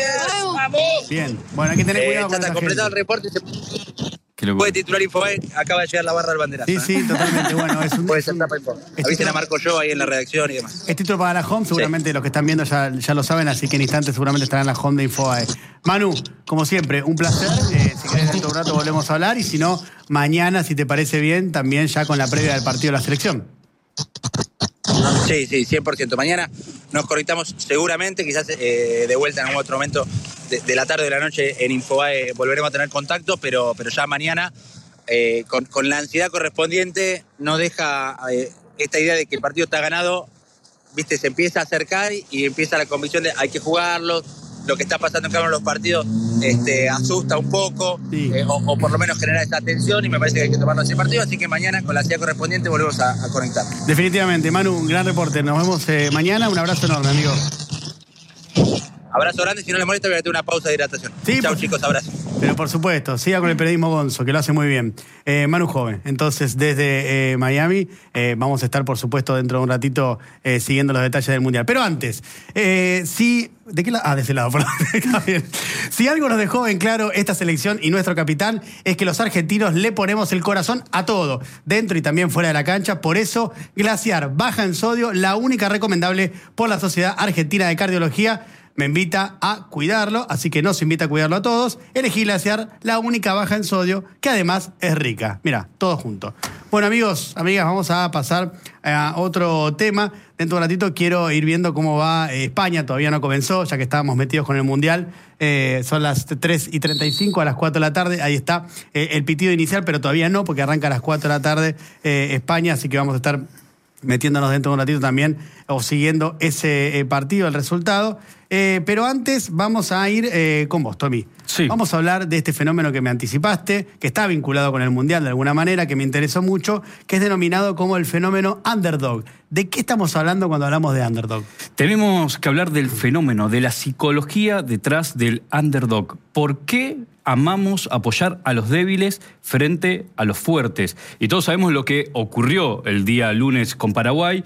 Bien. Bueno, hay que tener cuidado eh, con está esa completado gente. el reporte. Se puede titular Infobae. Acaba de llegar la barra del banderazo. Sí, sí, totalmente. Bueno, es un... Puede ser tapa Info. Avisen a Marco yo ahí en la redacción y demás. Es título para la home, seguramente sí. Los que están viendo ya, ya lo saben, así que en instantes seguramente estarán en la home de Infobae. Manu, como siempre, un placer. Eh, si querés dentro de un rato volvemos a hablar y si no, mañana, si te parece bien, también ya con la previa del partido de la selección. Sí, sí, cien por ciento. Mañana nos conectamos seguramente, quizás eh, de vuelta en algún otro momento de, de la tarde o de la noche en Infobae volveremos a tener contacto, pero, pero ya mañana, eh, con, con la ansiedad correspondiente, no deja eh, esta idea de que el partido está ganado, viste, se empieza a acercar y empieza la convicción de hay que jugarlo. Lo que está pasando en cada uno de los partidos este, asusta un poco, sí. eh, o, o por lo menos genera esa tensión, y me parece que hay que tomarnos ese partido, así que mañana con la ansiedad correspondiente volvemos a, a conectar. Definitivamente, Manu, un gran reporte. Nos vemos eh, mañana. Un abrazo enorme, amigo. Abrazo grande, si no les molesta voy a tener una pausa de hidratación. Sí, chao, por... chicos, abrazo. Pero por supuesto, siga con el periodismo Gonzo, que lo hace muy bien. Eh, Manu Joven, entonces desde eh, Miami eh, vamos a estar, por supuesto, dentro de un ratito eh, siguiendo los detalles del Mundial. Pero antes, eh, si... ¿De qué lado? Ah, de ese lado, perdón. Está bien. Si algo nos dejó en claro esta selección y nuestro capitán es que los argentinos le ponemos el corazón a todo, dentro y también fuera de la cancha. Por eso, Glaciar baja en sodio, la única recomendable por la Sociedad Argentina de Cardiología, me invita a cuidarlo, así que nos invita a cuidarlo a todos. Elegí Glaciar, la única baja en sodio, que además es rica. Mirá, todo junto. Bueno, amigos, amigas, vamos a pasar a otro tema. Dentro de un ratito quiero ir viendo cómo va España. Todavía no comenzó, ya que estábamos metidos con el Mundial. Eh, son las tres y treinta y cinco, a las cuatro de la tarde. Ahí está eh, el pitido inicial, pero todavía no, porque arranca a las cuatro de la tarde eh, España, así que vamos a estar metiéndonos dentro de un ratito también o siguiendo ese eh, partido, el resultado. Eh, pero antes vamos a ir eh, con vos, Tommy. Sí. Vamos a hablar de este fenómeno que me anticipaste, que está vinculado con el Mundial de alguna manera, que me interesó mucho, que es denominado como el fenómeno underdog. ¿De qué estamos hablando cuando hablamos de underdog? Tenemos que hablar del fenómeno, de la psicología detrás del underdog. ¿Por qué amamos apoyar a los débiles frente a los fuertes? Y todos sabemos lo que ocurrió el día lunes con Paraguay.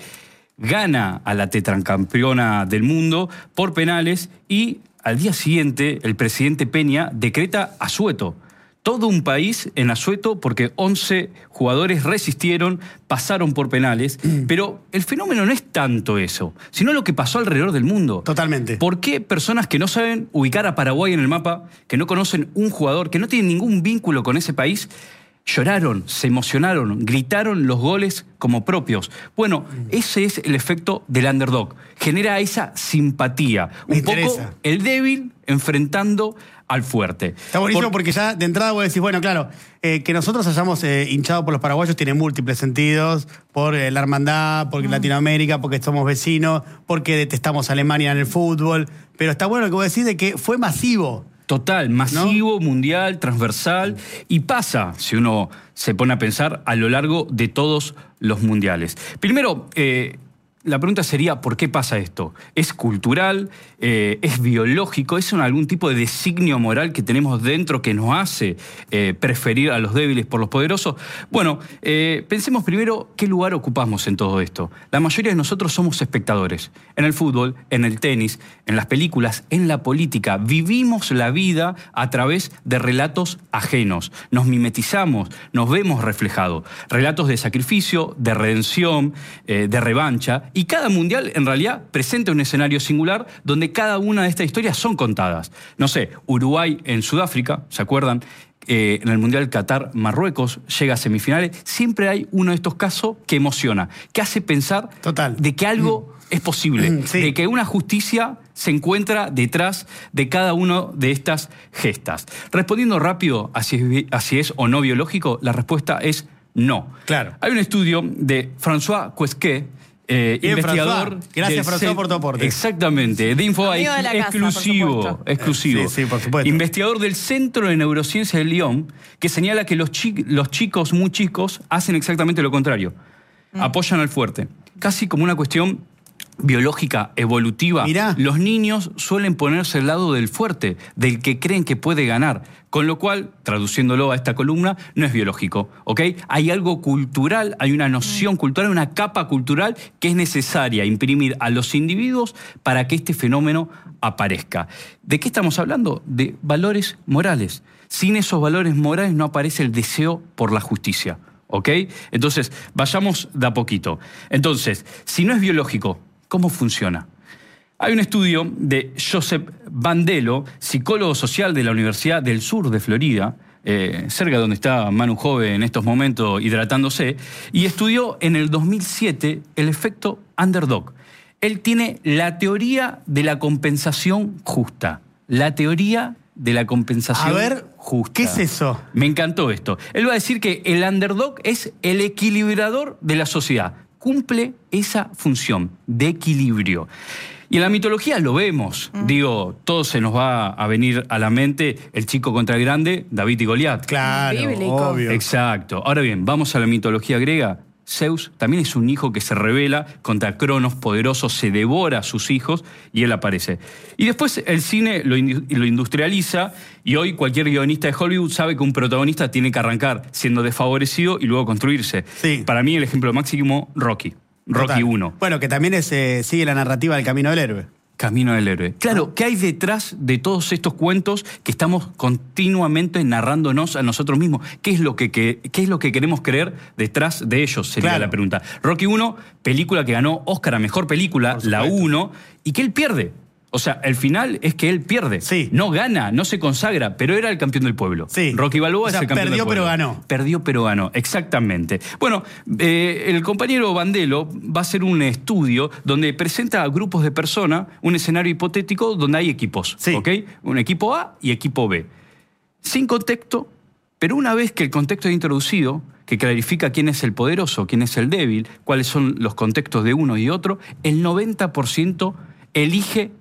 Gana a la tetracampeona del mundo por penales y al día siguiente el presidente Peña decreta asueto. Todo un país en asueto porque once jugadores resistieron, pasaron por penales, mm. pero el fenómeno no es tanto eso, sino lo que pasó alrededor del mundo. Totalmente. ¿Por qué personas que no saben ubicar a Paraguay en el mapa, que no conocen un jugador, que no tienen ningún vínculo con ese país, lloraron, se emocionaron, gritaron los goles como propios? Bueno, ese es el efecto del underdog. Genera esa simpatía. Me un interesa. poco el débil enfrentando al fuerte. Está buenísimo Por... porque ya de entrada vos decís, bueno, claro, eh, que nosotros hayamos eh, hinchado por los paraguayos tiene múltiples sentidos, por eh, la hermandad, por mm. Latinoamérica, porque somos vecinos, porque detestamos a Alemania en el fútbol, pero está bueno lo que vos decís de que fue masivo. Total, masivo, ¿no? Mundial, transversal, y pasa, si uno se pone a pensar, a lo largo de todos los mundiales. Primero, eh, la pregunta sería, ¿por qué pasa esto? ¿Es cultural? Eh, ¿Es biológico? ¿Es un, algún tipo de designio moral que tenemos dentro que nos hace eh, preferir a los débiles por los poderosos? Bueno, eh, pensemos primero qué lugar ocupamos en todo esto. La mayoría de nosotros somos espectadores. En el fútbol, en el tenis, en las películas, en la política. Vivimos la vida a través de relatos ajenos. Nos mimetizamos, nos vemos reflejados. Relatos de sacrificio, de redención, eh, de revancha. Y cada mundial, en realidad, presenta un escenario singular donde cada una de estas historias son contadas. No sé, Uruguay en Sudáfrica, ¿se acuerdan? Eh, en el Mundial Qatar, Marruecos llega a semifinales. Siempre hay uno de estos casos que emociona, que hace pensar Total. de que algo mm. es posible, mm, sí. de que una justicia se encuentra detrás de cada una de estas gestas. Respondiendo rápido a si es, a si es o no biológico, la respuesta es no. Claro. Hay un estudio de François Quesquet, Eh, Bien, investigador. François. Gracias, François, por tu aporte. Exactamente, de Info Amigo de la casa, exclusivo. por supuesto. exclusivo. Sí, sí, por supuesto. Investigador del Centro de Neurociencia de Lyon, que señala que los, chi los chicos muy chicos hacen exactamente lo contrario. Mm. Apoyan al fuerte. Casi como una cuestión biológica, evolutiva. Mirá. Los niños suelen ponerse al lado del fuerte, del que creen que puede ganar. Con lo cual, traduciéndolo a esta columna, no es biológico, ¿ok? Hay algo cultural, hay una noción cultural, una capa cultural que es necesaria imprimir a los individuos para que este fenómeno aparezca. ¿De qué estamos hablando? De valores morales. Sin esos valores morales no aparece el deseo por la justicia, ¿ok? Entonces, vayamos de a poquito. Entonces, si no es biológico, ¿cómo funciona? Hay un estudio de Joseph Bandello, psicólogo social de la Universidad del Sur de Florida, eh, cerca de donde está Manu Jove en estos momentos hidratándose, y estudió en el dos mil siete el efecto underdog. Él tiene la teoría de la compensación justa. La teoría de la compensación A ver, justa. ¿qué es eso? Me encantó esto. Él va a decir que el underdog es el equilibrador de la sociedad. Cumple esa función de equilibrio. Y en la mitología lo vemos. Mm. Digo, todo se nos va a venir a la mente el chico contra el grande, David y Goliat. Claro, Bíblico. obvio. Exacto. Ahora bien, vamos a la mitología griega. Zeus también es un hijo que se rebela contra Cronos poderoso, se devora a sus hijos y él aparece. Y después el cine lo, lo industrializa y hoy cualquier guionista de Hollywood sabe que un protagonista tiene que arrancar siendo desfavorecido y luego construirse. Sí. Para mí el ejemplo máximo, Rocky. Rocky uno. Bueno, que también es, eh, sigue la narrativa del camino del héroe. Camino del héroe. Claro, ¿qué hay detrás de todos estos cuentos que estamos continuamente narrándonos a nosotros mismos? ¿Qué es lo que, que, qué es lo que queremos creer detrás de ellos? Sería Claro. la pregunta. Rocky uno, película que ganó Oscar a Mejor Película, la uno, y que él pierde. O sea, el final es que él pierde. Sí. No gana, no se consagra, pero era el campeón del pueblo. Sí. Rocky Balboa O sea, es el campeón perdió, del pueblo. pero ganó. Perdió pero ganó, exactamente. Bueno, eh, el compañero Bandello va a hacer un estudio donde presenta a grupos de personas un escenario hipotético donde hay equipos, Sí. ¿ok? Un equipo A y equipo B. Sin contexto, pero una vez que el contexto es introducido, que clarifica quién es el poderoso, quién es el débil, cuáles son los contextos de uno y otro, el noventa por ciento elige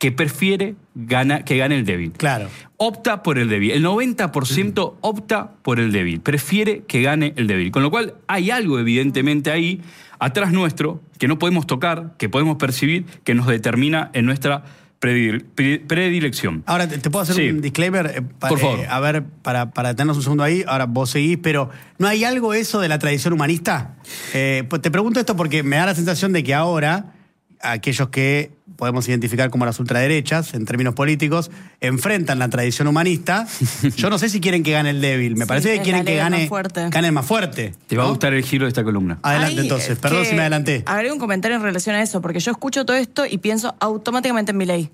que prefiere gana, que gane el débil. Claro. Opta por el débil. El noventa por ciento opta por el débil. Prefiere que gane el débil. Con lo cual hay algo evidentemente ahí, atrás nuestro, que no podemos tocar, que podemos percibir, que nos determina en nuestra predilección. Ahora, ¿te, te puedo hacer sí. un disclaimer? Eh, pa, Por favor. Eh, a ver, para, para tenernos un segundo ahí, ahora vos seguís, pero ¿no hay algo eso de la tradición humanista? Eh, pues te pregunto esto porque me da la sensación de que ahora aquellos que podemos identificar como las ultraderechas, en términos políticos, enfrentan la tradición humanista. Yo no sé si quieren que gane el débil. Me Sí, parece que es quieren la que ley gane, más fuerte. gane el más fuerte. Te va ¿no? a gustar el giro de esta columna. Adelante, Ay, entonces. es Perdón que si me adelanté. Haré un comentario en relación a eso, porque yo escucho todo esto y pienso automáticamente en Milei.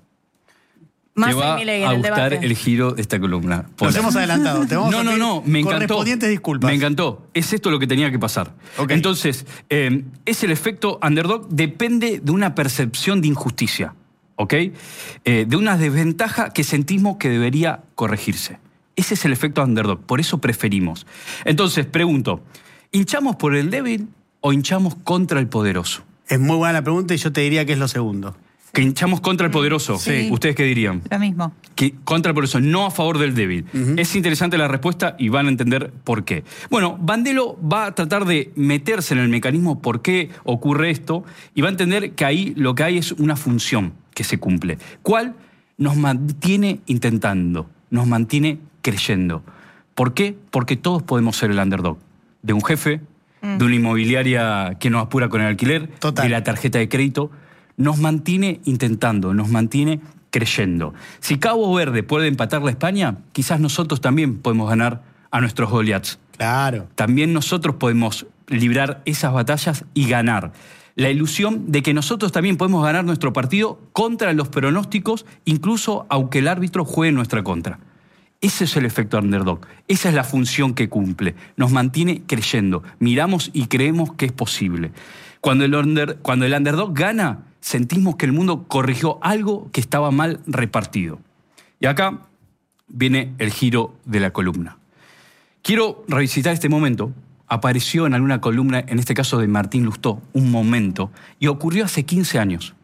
Más Te va en Milei, en a el gustar debate. el giro de esta columna. Nos hemos adelantado. Te vamos no, a no, pedir no, me encantó. correspondientes disculpas. Me encantó. Es esto lo que tenía que pasar. Okay. Entonces, eh, es el efecto underdog, depende de una percepción de injusticia, ¿ok? Eh, de una desventaja que sentimos que debería corregirse. Ese es el efecto underdog, por eso preferimos. Entonces, pregunto, ¿hinchamos por el débil o hinchamos contra el poderoso? Es muy buena la pregunta y yo te diría que es lo segundo. ¿Que hinchamos contra el poderoso? Sí. ¿Ustedes qué dirían? Lo mismo. Que contra el poderoso, no a favor del débil. Uh-huh. Es interesante la respuesta y van a entender por qué. Bueno, Bandelo va a tratar de meterse en el mecanismo por qué ocurre esto y va a entender que ahí lo que hay es una función que se cumple. ¿Cuál? Nos mantiene intentando, nos mantiene creyendo. ¿Por qué? Porque todos podemos ser el underdog. De un jefe, mm. de una inmobiliaria que nos apura con el alquiler, Total. de la tarjeta de crédito. Nos mantiene intentando, nos mantiene creyendo. Si Cabo Verde puede empatar la España, quizás nosotros también podemos ganar a nuestros Goliaths. Claro. También nosotros podemos librar esas batallas y ganar. La ilusión de que nosotros también podemos ganar nuestro partido contra los pronósticos, incluso aunque el árbitro juegue en nuestra contra. Ese es el efecto underdog. Esa es la función que cumple. Nos mantiene creyendo. Miramos y creemos que es posible. Cuando el, under, cuando el underdog gana, sentimos que el mundo corrigió algo que estaba mal repartido. Y acá viene el giro de la columna. Quiero revisitar este momento. Apareció en alguna columna, en este caso de Martín Lustó, un momento, y ocurrió hace quince años.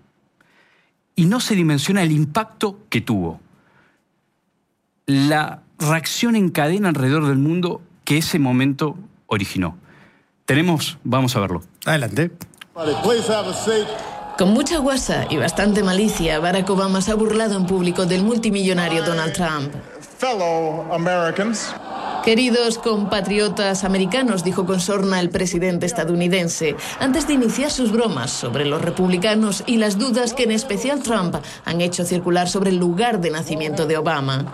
Y no se dimensiona el impacto que tuvo. La reacción en cadena alrededor del mundo que ese momento originó. Tenemos, vamos a verlo. Adelante. Con mucha guasa y bastante malicia, Barack Obama se ha burlado en público del multimillonario Donald Trump. Queridos compatriotas americanos, dijo con sorna el presidente estadounidense, antes de iniciar sus bromas sobre los republicanos y las dudas que en especial Trump han hecho circular sobre el lugar de nacimiento de Obama.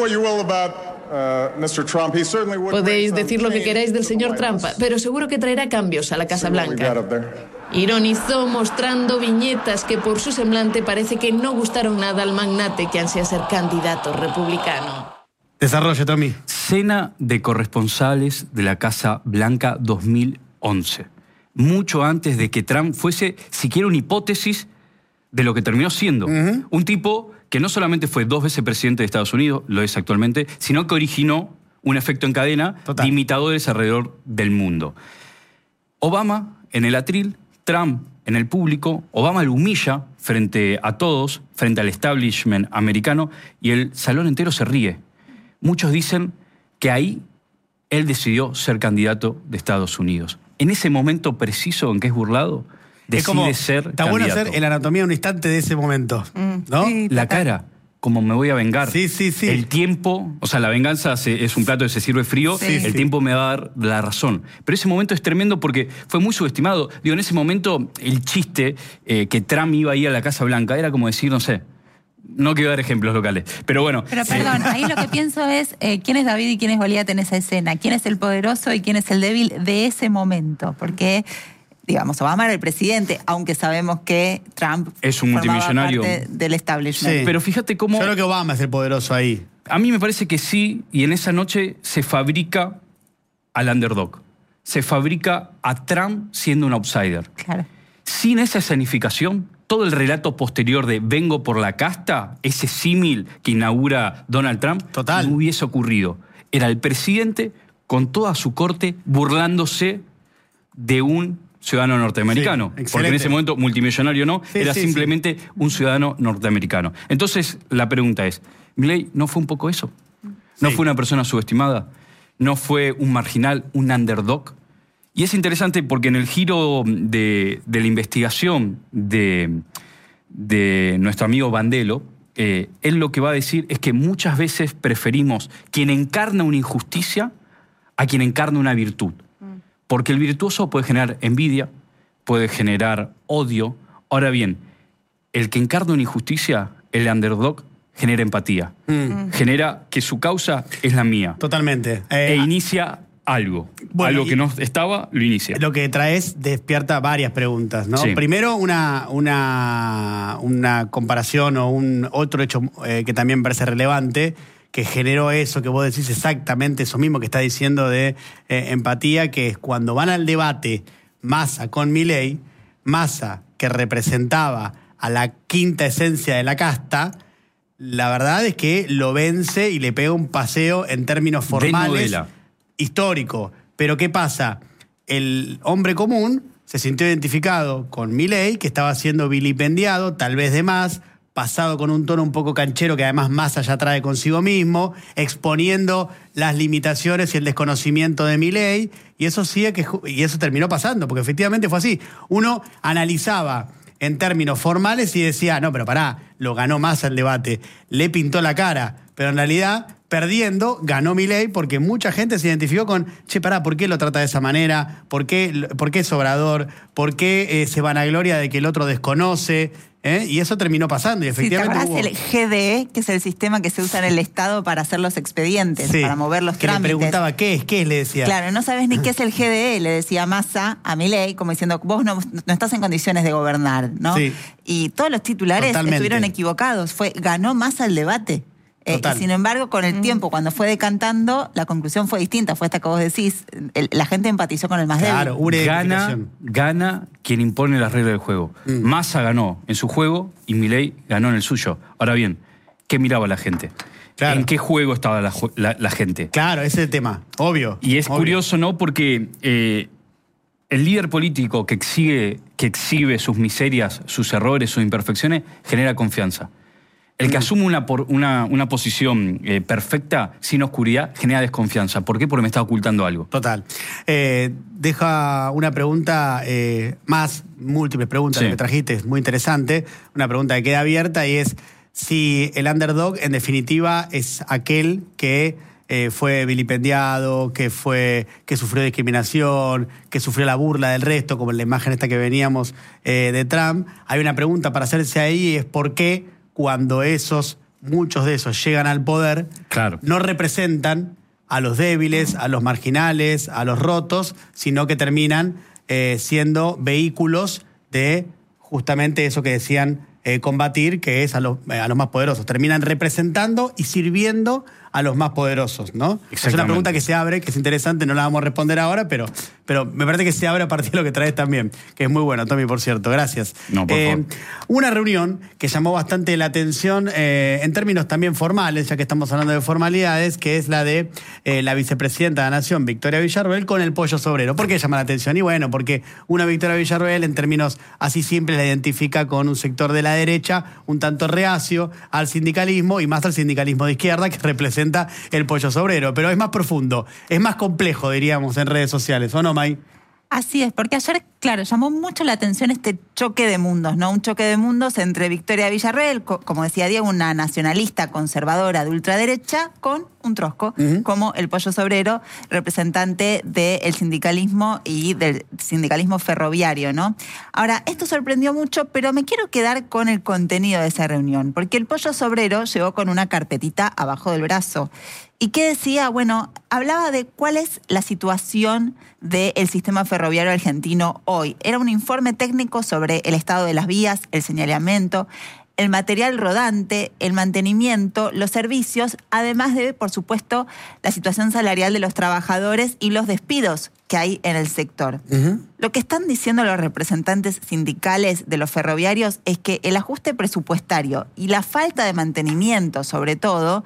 Podéis decir lo que queráis del señor Trump, pero seguro que traerá cambios a la Casa Blanca. Ironizó mostrando viñetas que por su semblante parece que no gustaron nada al magnate que ansía ser candidato republicano. Desarrolla, Tommy. Cena de corresponsales de la Casa Blanca dos mil once. Mucho antes de que Trump fuese siquiera una hipótesis de lo que terminó siendo. Uh-huh. Un tipo que no solamente fue dos veces presidente de Estados Unidos, lo es actualmente, sino que originó un efecto en cadena Total. de imitadores alrededor del mundo. Obama en el atril, Trump en el público, Obama lo humilla frente a todos, frente al establishment americano, y el salón entero se ríe. Muchos dicen que ahí él decidió ser candidato de Estados Unidos. En ese momento preciso en que es burlado, decide es como, ser está candidato. Bueno hacer el anatomía de un instante de ese momento, ¿no? Sí, la cara, como me voy a vengar. Sí, sí, sí. El tiempo, o sea, la venganza se, es un plato que se sirve frío, sí, el sí. tiempo me va a dar la razón. Pero ese momento es tremendo porque fue muy subestimado. Digo, en ese momento el chiste eh, que Trump iba ahí a la Casa Blanca era como decir, no sé, no quiero dar ejemplos locales, pero bueno. Pero perdón, ahí lo que pienso es eh, quién es David y quién es Goliat en esa escena, quién es el poderoso y quién es el débil de ese momento, porque, digamos, Obama era el presidente, aunque sabemos que Trump es un multimillonario parte del establishment. Sí. Pero fíjate cómo... Yo creo que Obama es el poderoso ahí. A mí me parece que sí, y en esa noche se fabrica al underdog. Se fabrica a Trump siendo un outsider. Claro. Sin esa escenificación, todo el relato posterior de vengo por la casta, ese símil que inaugura Donald Trump, Total. no hubiese ocurrido. Era el presidente con toda su corte burlándose de un ciudadano norteamericano. Sí, porque en ese momento multimillonario no, Sí, era sí, simplemente sí. un ciudadano norteamericano. Entonces, la pregunta es, ¿Milei no fue un poco eso? ¿No Sí. fue una persona subestimada? ¿No fue un marginal, un underdog? Y es interesante porque en el giro de, de la investigación de, de nuestro amigo Bandelo, eh, él lo que va a decir es que muchas veces preferimos quien encarna una injusticia a quien encarna una virtud. Porque el virtuoso puede generar envidia, puede generar odio. Ahora bien, el que encarna una injusticia, el underdog, genera empatía. Mm. Genera que su causa es la mía. Totalmente. Eh, e inicia algo. Bueno, algo que no estaba, lo inicia. Lo que traes despierta varias preguntas, ¿no? Sí. Primero, una, una, una comparación o un otro hecho eh, que también parece relevante, que generó eso que vos decís, exactamente eso mismo que está diciendo de eh, empatía, que es cuando van al debate Massa con Milei, Massa, que representaba a la quinta esencia de la casta, la verdad es que lo vence y le pega un paseo en términos formales, histórico. Pero ¿qué pasa? El hombre común se sintió identificado con Milei, que estaba siendo vilipendiado, tal vez de más, pasado con un tono un poco canchero que además Massa ya trae consigo mismo, exponiendo las limitaciones y el desconocimiento de Milei, y eso sigue que y eso terminó pasando, porque efectivamente fue así. Uno analizaba en términos formales y decía, no, pero pará, lo ganó Massa el debate, le pintó la cara, pero en realidad, perdiendo, ganó Milei porque mucha gente se identificó con, che, pará, ¿por qué lo trata de esa manera? ¿Por qué, por qué es obrador? ¿Por qué eh, se vanagloria de que el otro desconoce? ¿Eh? Y eso terminó pasando y efectivamente sí, ¿te acordás hubo... el G D E, que es el sistema que se usa en el Estado para hacer los expedientes, sí, para mover los que trámites? Le preguntaba, ¿qué es? ¿Qué es? Le decía. Claro, no sabes ni qué es el G D E, le decía Massa a Milei, como diciendo, vos no, no estás en condiciones de gobernar, ¿no? Sí. Y todos los titulares Totalmente. estuvieron equivocados. Fue, ganó Massa el debate. Eh, y sin embargo, con el mm. tiempo, cuando fue decantando, la conclusión fue distinta. Fue esta que vos decís, el, la gente empatizó con el más claro, débil. Gana, gana quien impone las reglas del juego. Mm. Massa ganó en su juego y Milei ganó en el suyo. Ahora bien, ¿qué miraba la gente? Claro. ¿En qué juego estaba la, la, la gente? Claro, ese es el tema, obvio. Y es obvio. curioso, ¿no? Porque eh, el líder político que exhibe, que exhibe sus miserias, sus errores, sus imperfecciones, genera confianza. El que asume una, una, una posición eh, perfecta, sin oscuridad, genera desconfianza. ¿Por qué? Porque me está ocultando algo. Total. Eh, deja una pregunta eh, más, múltiples preguntas sí. que trajiste, es muy interesante. Una pregunta que queda abierta y es si el underdog, en definitiva, es aquel que eh, fue vilipendiado, que, fue, que sufrió discriminación, que sufrió la burla del resto, como en la imagen esta que veníamos eh, de Trump. Hay una pregunta para hacerse ahí y es ¿por qué? Cuando esos, muchos de esos llegan al poder, claro. no representan a los débiles, a los marginales, a los rotos, sino que terminan eh, siendo vehículos de justamente eso que decían eh, combatir, que es a los, eh, a los más poderosos. Terminan representando y sirviendo a los más poderosos, ¿no? Es una pregunta que se abre, que es interesante, no la vamos a responder ahora, pero, pero me parece que se abre a partir de lo que traes también, que es muy bueno, Tommy, por cierto, gracias. No, por eh, favor. Una reunión que llamó bastante la atención eh, en términos también formales, ya que estamos hablando de formalidades, que es la de eh, la vicepresidenta de la Nación, Victoria Villarroel, con el pollo sobrero. ¿Por qué llama la atención? Y bueno, porque una Victoria Villarroel, en términos así simples, la identifica con un sector de la derecha un tanto reacio al sindicalismo y más al sindicalismo de izquierda, que representa el pollo sobrero, pero es más profundo, es más complejo, diríamos, en redes sociales, ¿o no, May? Así es, porque ayer, claro, llamó mucho la atención este choque de mundos, ¿no? Un choque de mundos entre Victoria Villarroel, co- como decía Diego, una nacionalista conservadora de ultraderecha, con un trosco, uh-huh. como el pollo sobrero, representante del sindicalismo y del sindicalismo ferroviario, ¿no? Ahora, esto sorprendió mucho, pero me quiero quedar con el contenido de esa reunión, porque el pollo sobrero llegó con una carpetita abajo del brazo. ¿Y qué decía? Bueno, hablaba de cuál es la situación del sistema ferroviario argentino hoy. Era un informe técnico sobre el estado de las vías, el señalamiento, el material rodante, el mantenimiento, los servicios, además de, por supuesto, la situación salarial de los trabajadores y los despidos que hay en el sector. Uh-huh. Lo que están diciendo los representantes sindicales de los ferroviarios es que el ajuste presupuestario y la falta de mantenimiento, sobre todo,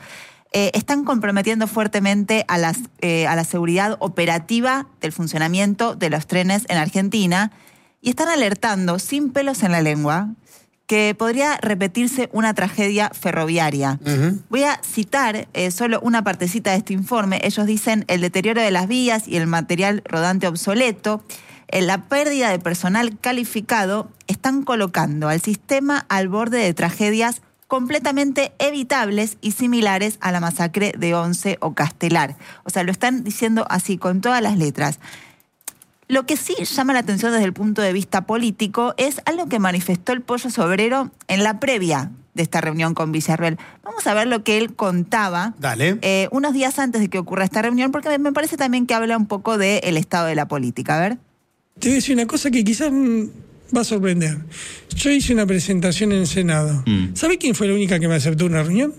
eh, están comprometiendo fuertemente a, las, eh, a la seguridad operativa del funcionamiento de los trenes en Argentina y están alertando, sin pelos en la lengua, que podría repetirse una tragedia ferroviaria. Uh-huh. Voy a citar eh, solo una partecita de este informe. Ellos dicen: el deterioro de las vías y el material rodante obsoleto, eh, la pérdida de personal calificado, están colocando al sistema al borde de tragedias completamente evitables y similares a la masacre de Once o Castelar. O sea, lo están diciendo así, con todas las letras. Lo que sí llama la atención desde el punto de vista político es algo que manifestó el Pollo Sobrero en la previa de esta reunión con Villarruel. Vamos a ver lo que él contaba Dale. Eh, unos días antes de que ocurra esta reunión, porque me parece también que habla un poco del estado de la política. A ver. Te voy a decir una cosa que quizás va a sorprender. Yo hice una presentación en el Senado. Mm. ¿Sabe quién fue la única que me aceptó una reunión?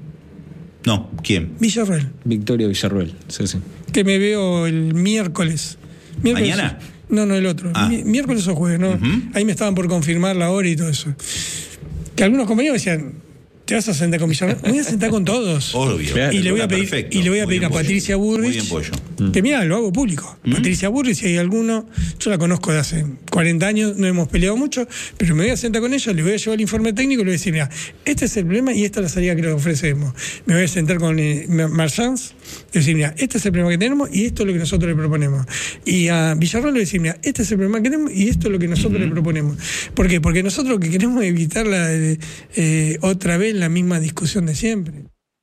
No, ¿quién? Villarruel. Victoria Villarruel, sí, sí. Que me veo el miércoles. Miércoles, ¿Mañana? No, no, el otro. Ah. Mi, miércoles o jueves, ¿no? Uh-huh. Ahí me estaban por confirmar la hora y todo eso. Que algunos compañeros decían: ¿te vas a sentar con Villarruel? Me voy a sentar con todos. Obvio. Claro, y le voy a pedir, perfecto. y le voy a, pedir bien, a Patricia Burrich. Muy bien, Pollo. Que mira, lo hago público. ¿Mm? Patricia Burrich, si hay alguno, yo la conozco de hace cuarenta años, no hemos peleado mucho, pero me voy a sentar con ella, le voy a llevar el informe técnico y le voy a decir: mira, este es el problema y esta es la salida que le ofrecemos. Me voy a sentar con eh, Marchans y decir: mira, este es el problema que tenemos y esto es lo que nosotros le proponemos. Y a Villarruel le voy a decir: mira, este es el problema que tenemos y esto es lo que nosotros uh-huh. le proponemos. ¿Por qué? Porque nosotros lo que queremos es evitar la, eh, otra vez la misma discusión de siempre.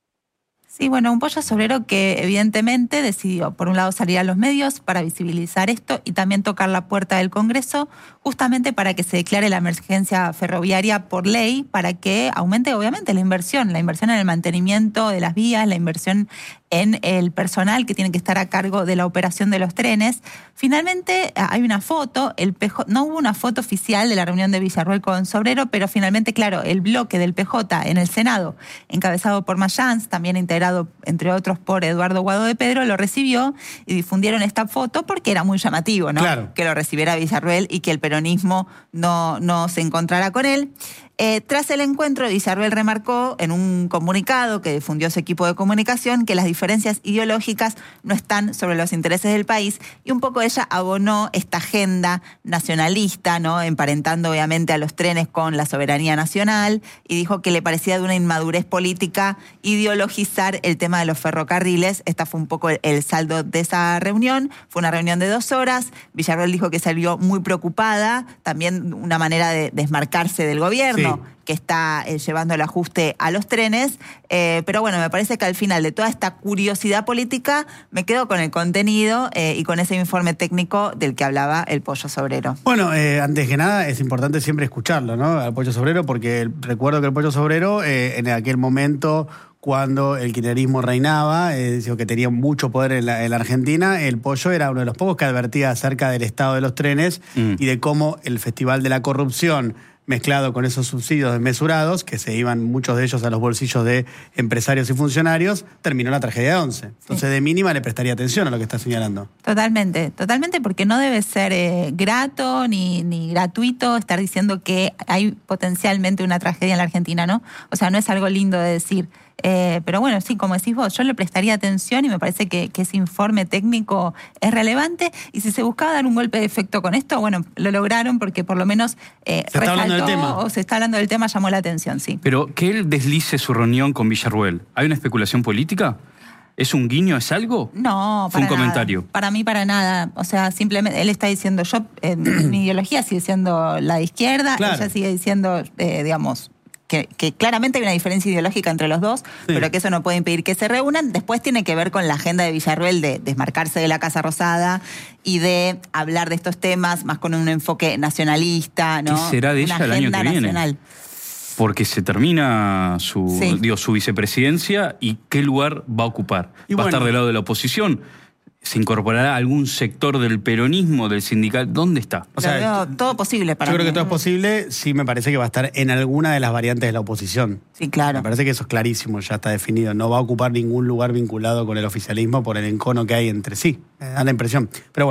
Sí, bueno, un Pollo Sobrero que evidentemente decidió, por un lado, salir a los medios para visibilizar esto y también tocar la puerta del Congreso, justamente para que se declare la emergencia ferroviaria por ley, para que aumente, obviamente, la inversión, la inversión en el mantenimiento de las vías, la inversión en el personal que tiene que estar a cargo de la operación de los trenes. Finalmente, hay una foto, el P J, no hubo una foto oficial de la reunión de Villarruel con Sobrero, pero finalmente, claro, el bloque del P J en el Senado, encabezado por Mayans, también integrado entre otros por Eduardo Guado de Pedro, lo recibió y difundieron esta foto porque era muy llamativo, ¿no? Claro. Que lo recibiera Villarruel y que el peronismo no, no se encontrara con él. Eh, tras el encuentro, Villarruel remarcó en un comunicado que difundió su equipo de comunicación que las diferencias ideológicas no están sobre los intereses del país y un poco ella abonó esta agenda nacionalista, ¿no? Emparentando obviamente a los trenes con la soberanía nacional, y dijo que le parecía de una inmadurez política ideologizar el tema de los ferrocarriles. Esta fue un poco el, el saldo de esa reunión. Fue una reunión de dos horas. Villarruel dijo que salió muy preocupada, también una manera de desmarcarse del gobierno. Sí. Que está eh, llevando el ajuste a los trenes, eh, pero bueno, me parece que al final de toda esta curiosidad política me quedo con el contenido eh, y con ese informe técnico del que hablaba el Pollo Sobrero. Bueno, eh, antes que nada es importante siempre escucharlo, ¿no? Al Pollo Sobrero, porque el, recuerdo que el Pollo Sobrero eh, en aquel momento, cuando el kirchnerismo reinaba, eh, dijo que tenía mucho poder en la, en la Argentina, el Pollo era uno de los pocos que advertía acerca del estado de los trenes mm. y de cómo el Festival de la Corrupción, mezclado con esos subsidios desmesurados, que se iban muchos de ellos a los bolsillos de empresarios y funcionarios, terminó la tragedia de Once. Entonces, sí. de mínima le prestaría atención a lo que está señalando. Totalmente, totalmente, porque no debe ser eh, grato ni, ni gratuito estar diciendo que hay potencialmente una tragedia en la Argentina, ¿no? O sea, no es algo lindo de decir. Eh, pero bueno, sí, como decís vos, yo le prestaría atención y me parece que, que ese informe técnico es relevante, y si se buscaba dar un golpe de efecto con esto, bueno, lo lograron porque por lo menos eh, se está hablando del tema. O se está hablando del tema, llamó la atención, sí. Pero que él deslice su reunión con Villarruel, ¿hay una especulación política? ¿Es un guiño? ¿Es algo? No, para Fue un nada. comentario. Para mí, para nada. O sea, simplemente él está diciendo, yo, eh, mi ideología sigue siendo la de izquierda, claro. Ella sigue diciendo, eh, digamos, Que, que claramente hay una diferencia ideológica entre los dos, sí. pero que eso no puede impedir que se reúnan. Después tiene que ver con la agenda de Villarruel de desmarcarse de la Casa Rosada y de hablar de estos temas más con un enfoque nacionalista, ¿no? ¿Qué será de una ella el año que nacional. viene? Porque se termina su, sí. digo, su vicepresidencia, y ¿qué lugar va a ocupar? Y ¿Va bueno, a estar del lado de la oposición? ¿Se incorporará a algún sector del peronismo, del sindical? ¿Dónde está? O sea, veo todo posible para Yo creo mí. que todo es posible. Sí, me parece que va a estar en alguna de las variantes de la oposición. Sí, claro. Me parece que eso es clarísimo, ya está definido. No va a ocupar ningún lugar vinculado con el oficialismo por el encono que hay entre sí. Me da la impresión. Pero bueno,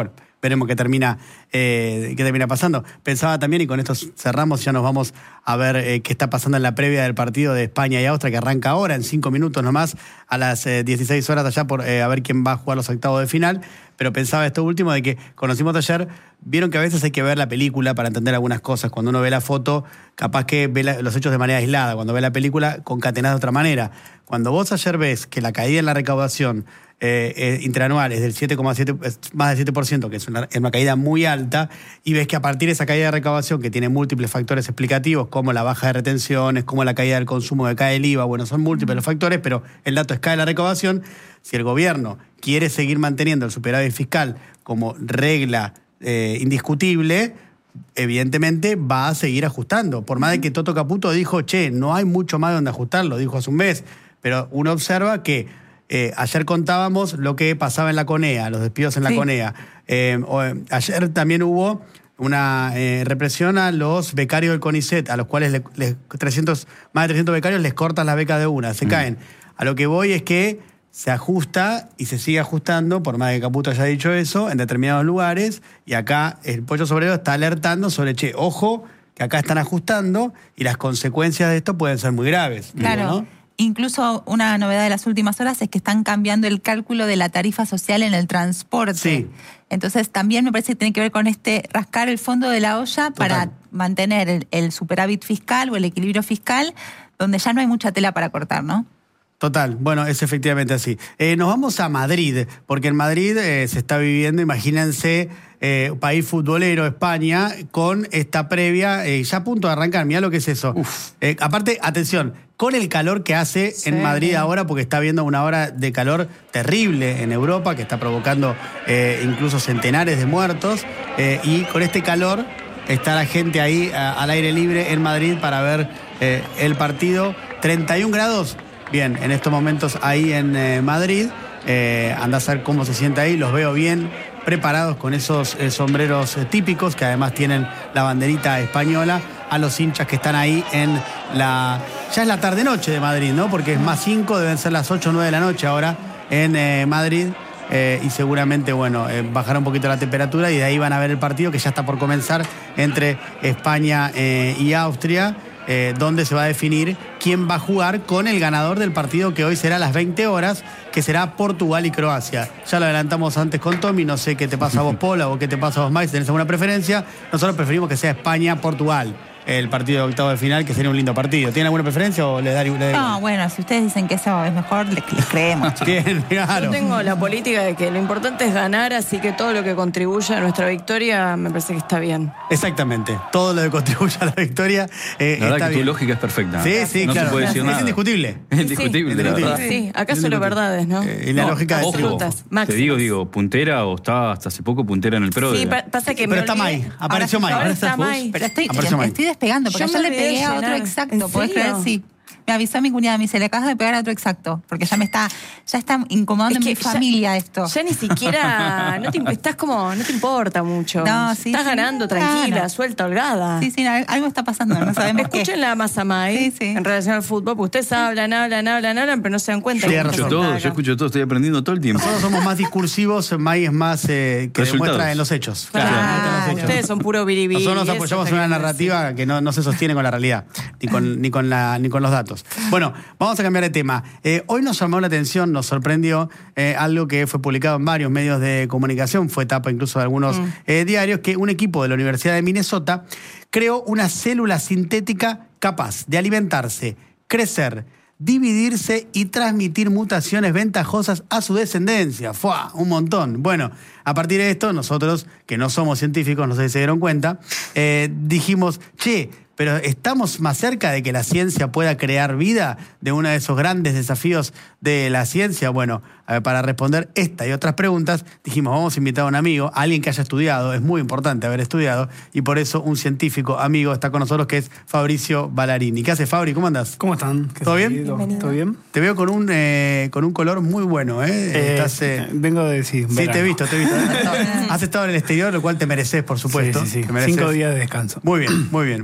veremos qué termina, eh, qué termina pasando. Pensaba también, y con esto cerramos, ya nos vamos a ver eh, qué está pasando en la previa del partido de España y Austria, que arranca ahora, en cinco minutos nomás, a las eh, dieciséis horas allá, por eh, a ver quién va a jugar los octavos de final. Pero pensaba esto último, de que conocimos ayer, vieron que a veces hay que ver la película para entender algunas cosas. Cuando uno ve la foto, capaz que ve la, los hechos de manera aislada. Cuando ve la película, concatenada de otra manera. Cuando vos ayer ves que la caída en la recaudación eh, eh, interanual es del siete coma siete, más del siete por ciento, que es una, es una caída muy alta, y ves que a partir de esa caída de recaudación, que tiene múltiples factores explicativos, como la baja de retenciones, como la caída del consumo, que cae el I V A, bueno, son múltiples los factores, pero el dato es cae la recaudación. Si el gobierno quiere seguir manteniendo el superávit fiscal como regla eh, indiscutible, evidentemente va a seguir ajustando. Por más de que Toto Caputo dijo, che, no hay mucho más donde ajustarlo, dijo hace un mes, pero uno observa que eh, ayer contábamos lo que pasaba en la CONEA, los despidos en la sí. CONEA. Eh, o, ayer también hubo una eh, represión a los becarios del CONICET, a los cuales le, le, trescientos, más de trescientos becarios les cortan las becas de una, se mm. caen. A lo que voy es que se ajusta y se sigue ajustando, por más que Caputo haya dicho eso, en determinados lugares, y acá el Pollo Sobrero está alertando sobre, che, ojo, que acá están ajustando y las consecuencias de esto pueden ser muy graves. Claro, ¿no? Incluso una novedad de las últimas horas es que están cambiando el cálculo de la tarifa social en el transporte. Sí. Entonces también me parece que tiene que ver con este rascar el fondo de la olla Total. Para mantener el, el superávit fiscal o el equilibrio fiscal, donde ya no hay mucha tela para cortar, ¿no? Total, bueno, es efectivamente así. Eh, nos vamos a Madrid, porque en Madrid eh, se está viviendo, imagínense, eh, país futbolero, España, con esta previa, eh, ya a punto de arrancar, mirá lo que es eso. Eh, aparte, atención, con el calor que hace sí. en Madrid ahora, porque está habiendo una hora de calor terrible en Europa, que está provocando eh, incluso centenares de muertos, eh, y con este calor está la gente ahí a, al aire libre en Madrid para ver eh, el partido. treinta y un grados. Bien, en estos momentos ahí en eh, Madrid, eh, andá a saber cómo se siente ahí, los veo bien preparados con esos eh, sombreros eh, típicos, que además tienen la banderita española, a los hinchas que están ahí en la... Ya es la tarde-noche de Madrid, ¿no? Porque es más cinco, deben ser las ocho o nueve de la noche ahora en eh, Madrid, eh, y seguramente, bueno, eh, bajará un poquito la temperatura y de ahí van a ver el partido que ya está por comenzar entre España eh, y Austria. Eh, donde se va a definir quién va a jugar con el ganador del partido que hoy será a las veinte horas, que será Portugal y Croacia. Ya lo adelantamos antes con Tommy, no sé qué te pasa a vos, Paula, o qué te pasa a vos, Mike, si tenés alguna preferencia. Nosotros preferimos que sea España-Portugal el partido de octavo de final, que sería un lindo partido. ¿Tienen alguna preferencia o le daría? No, bueno, si ustedes dicen que eso es mejor, les, les creemos. Bien, claro. Yo tengo la política de que lo importante es ganar, así que todo lo que contribuya a nuestra victoria me parece que está bien. Exactamente, todo lo que contribuya a la victoria eh, la verdad está que bien. Tu lógica es perfecta. Sí, sí, no claro. se puede decir es nada. indiscutible. Es indiscutible, sí, la verdad. Sí, acá solo verdades, ¿no? Eh, y la no, lógica de Ojo, te digo, digo, puntera o estaba hasta hace poco puntera en el Pro. Sí, de la... pasa que Pero me está olvidé. Mai, apareció Mai. Ahora está Mai. Pero estoy, Apareció Mai. estoy despegando, porque Yo ya me le olvidé pegué a otro llenar. exacto. ¿En ¿Podés serio? creer? Sí. Me avisó mi cuñada, me dice, le acabas de pegar a otro exacto, porque ya me está, ya está incomodando Es que en mi ya- familia esto. Ya ni siquiera, no te, estás como, no te importa mucho. No, sí, Estás sí, ganando claro. tranquila, suelta, holgada. Sí, sí, algo está pasando, no sabemos qué. Escuchen la masa Mai Sí, sí. en relación al fútbol, porque ustedes hablan, hablan, hablan, hablan, pero no se dan cuenta. Yo que escucho están todo, acá. yo escucho todo, estoy aprendiendo todo el tiempo. Nosotros somos más discursivos, Mai es más eh, que Resultados. demuestra en los hechos. Claro, demuestra en los hechos. ustedes son puro biribiri. Nosotros nos eso apoyamos está en una queriendo narrativa que no, no se sostiene con la realidad, ni con, ni con, la, ni con los datos. Bueno, vamos a cambiar de tema. Eh, hoy nos llamó la atención, nos sorprendió eh, algo que fue publicado en varios medios de comunicación, fue tapa incluso de algunos Mm. eh, diarios, que un equipo de la Universidad de Minnesota creó una célula sintética capaz de alimentarse, crecer, dividirse y transmitir mutaciones ventajosas a su descendencia. ¡Fua! Un montón. Bueno, a partir de esto, nosotros, que no somos científicos, no sé si se dieron cuenta, eh, dijimos, che, pero ¿estamos más cerca de que la ciencia pueda crear vida? De uno de esos grandes desafíos de la ciencia. Bueno, a ver, para responder esta y otras preguntas, dijimos, vamos a invitar a un amigo, a alguien que haya estudiado, es muy importante haber estudiado, y por eso un científico amigo está con nosotros, que es Fabricio Ballarini. ¿Qué hace, Fabri? ¿Cómo andás? ¿Cómo están? ¿Qué ¿Todo bien? Bienvenido. ¿Todo bien? Te veo con un, eh, con un color muy bueno, ¿eh? Eh, Estás, eh, vengo de decir. Sí, te he visto, te he visto. Has estado, has estado en el exterior, lo cual te mereces, por supuesto. Sí, sí, sí. Te mereces. Cinco días de descanso. Muy bien, muy bien. Vaya que si te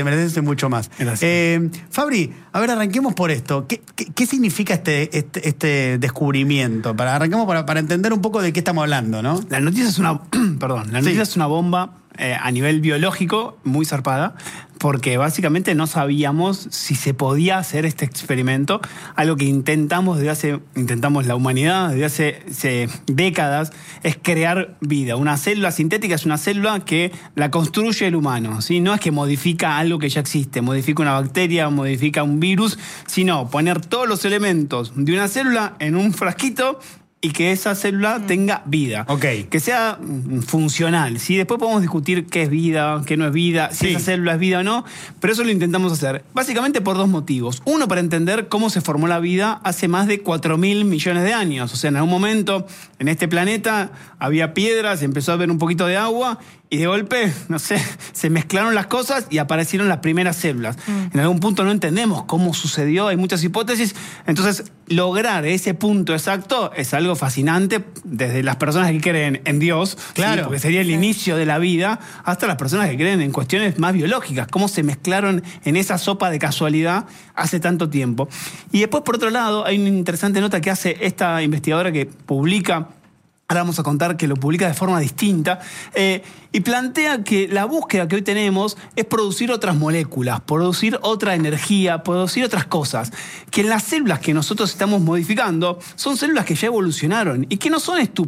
te mereces mucho más. Eh, Fabri, a ver, arranquemos por esto. ¿Qué, qué, qué significa este, este, este descubrimiento? Para, arranquemos para, para entender un poco de qué estamos hablando, ¿no? La noticia es una, perdón, la noticia sí. es una bomba eh, a nivel biológico muy zarpada, porque básicamente no sabíamos si se podía hacer este experimento, algo que intentamos desde hace, intentamos la humanidad desde hace, hace décadas, es crear vida. Una célula sintética es una célula que la construye el humano, ¿sí? No es que modifica algo que ya existe, modifica una bacteria, modifica un virus, sino poner todos los elementos de una célula en un frasquito y que esa célula mm. tenga vida. Okay. Que sea funcional, ¿sí? Después podemos discutir qué es vida, qué no es vida, si sí. esa célula es vida o no, pero eso lo intentamos hacer. Básicamente por dos motivos. Uno, para entender cómo se formó la vida hace más de cuatro mil millones de años. O sea, en algún momento en este planeta había piedras, empezó a haber un poquito de agua y de golpe, no sé, se mezclaron las cosas y aparecieron las primeras células. Mm. En algún punto no entendemos cómo sucedió, hay muchas hipótesis. Entonces, lograr ese punto exacto es algo fascinante, desde las personas que creen en Dios, claro, ¿sí? Porque sería el sí. inicio de la vida, hasta las personas que creen en cuestiones más biológicas, cómo se mezclaron en esa sopa de casualidad hace tanto tiempo. Y después, por otro lado, hay una interesante nota que hace esta investigadora que publica, ahora vamos a contar que lo publica de forma distinta, eh, y plantea que la búsqueda que hoy tenemos es producir otras moléculas, producir otra energía, producir otras cosas. Que en las células que nosotros estamos modificando son células que ya evolucionaron y que no son estúpidas.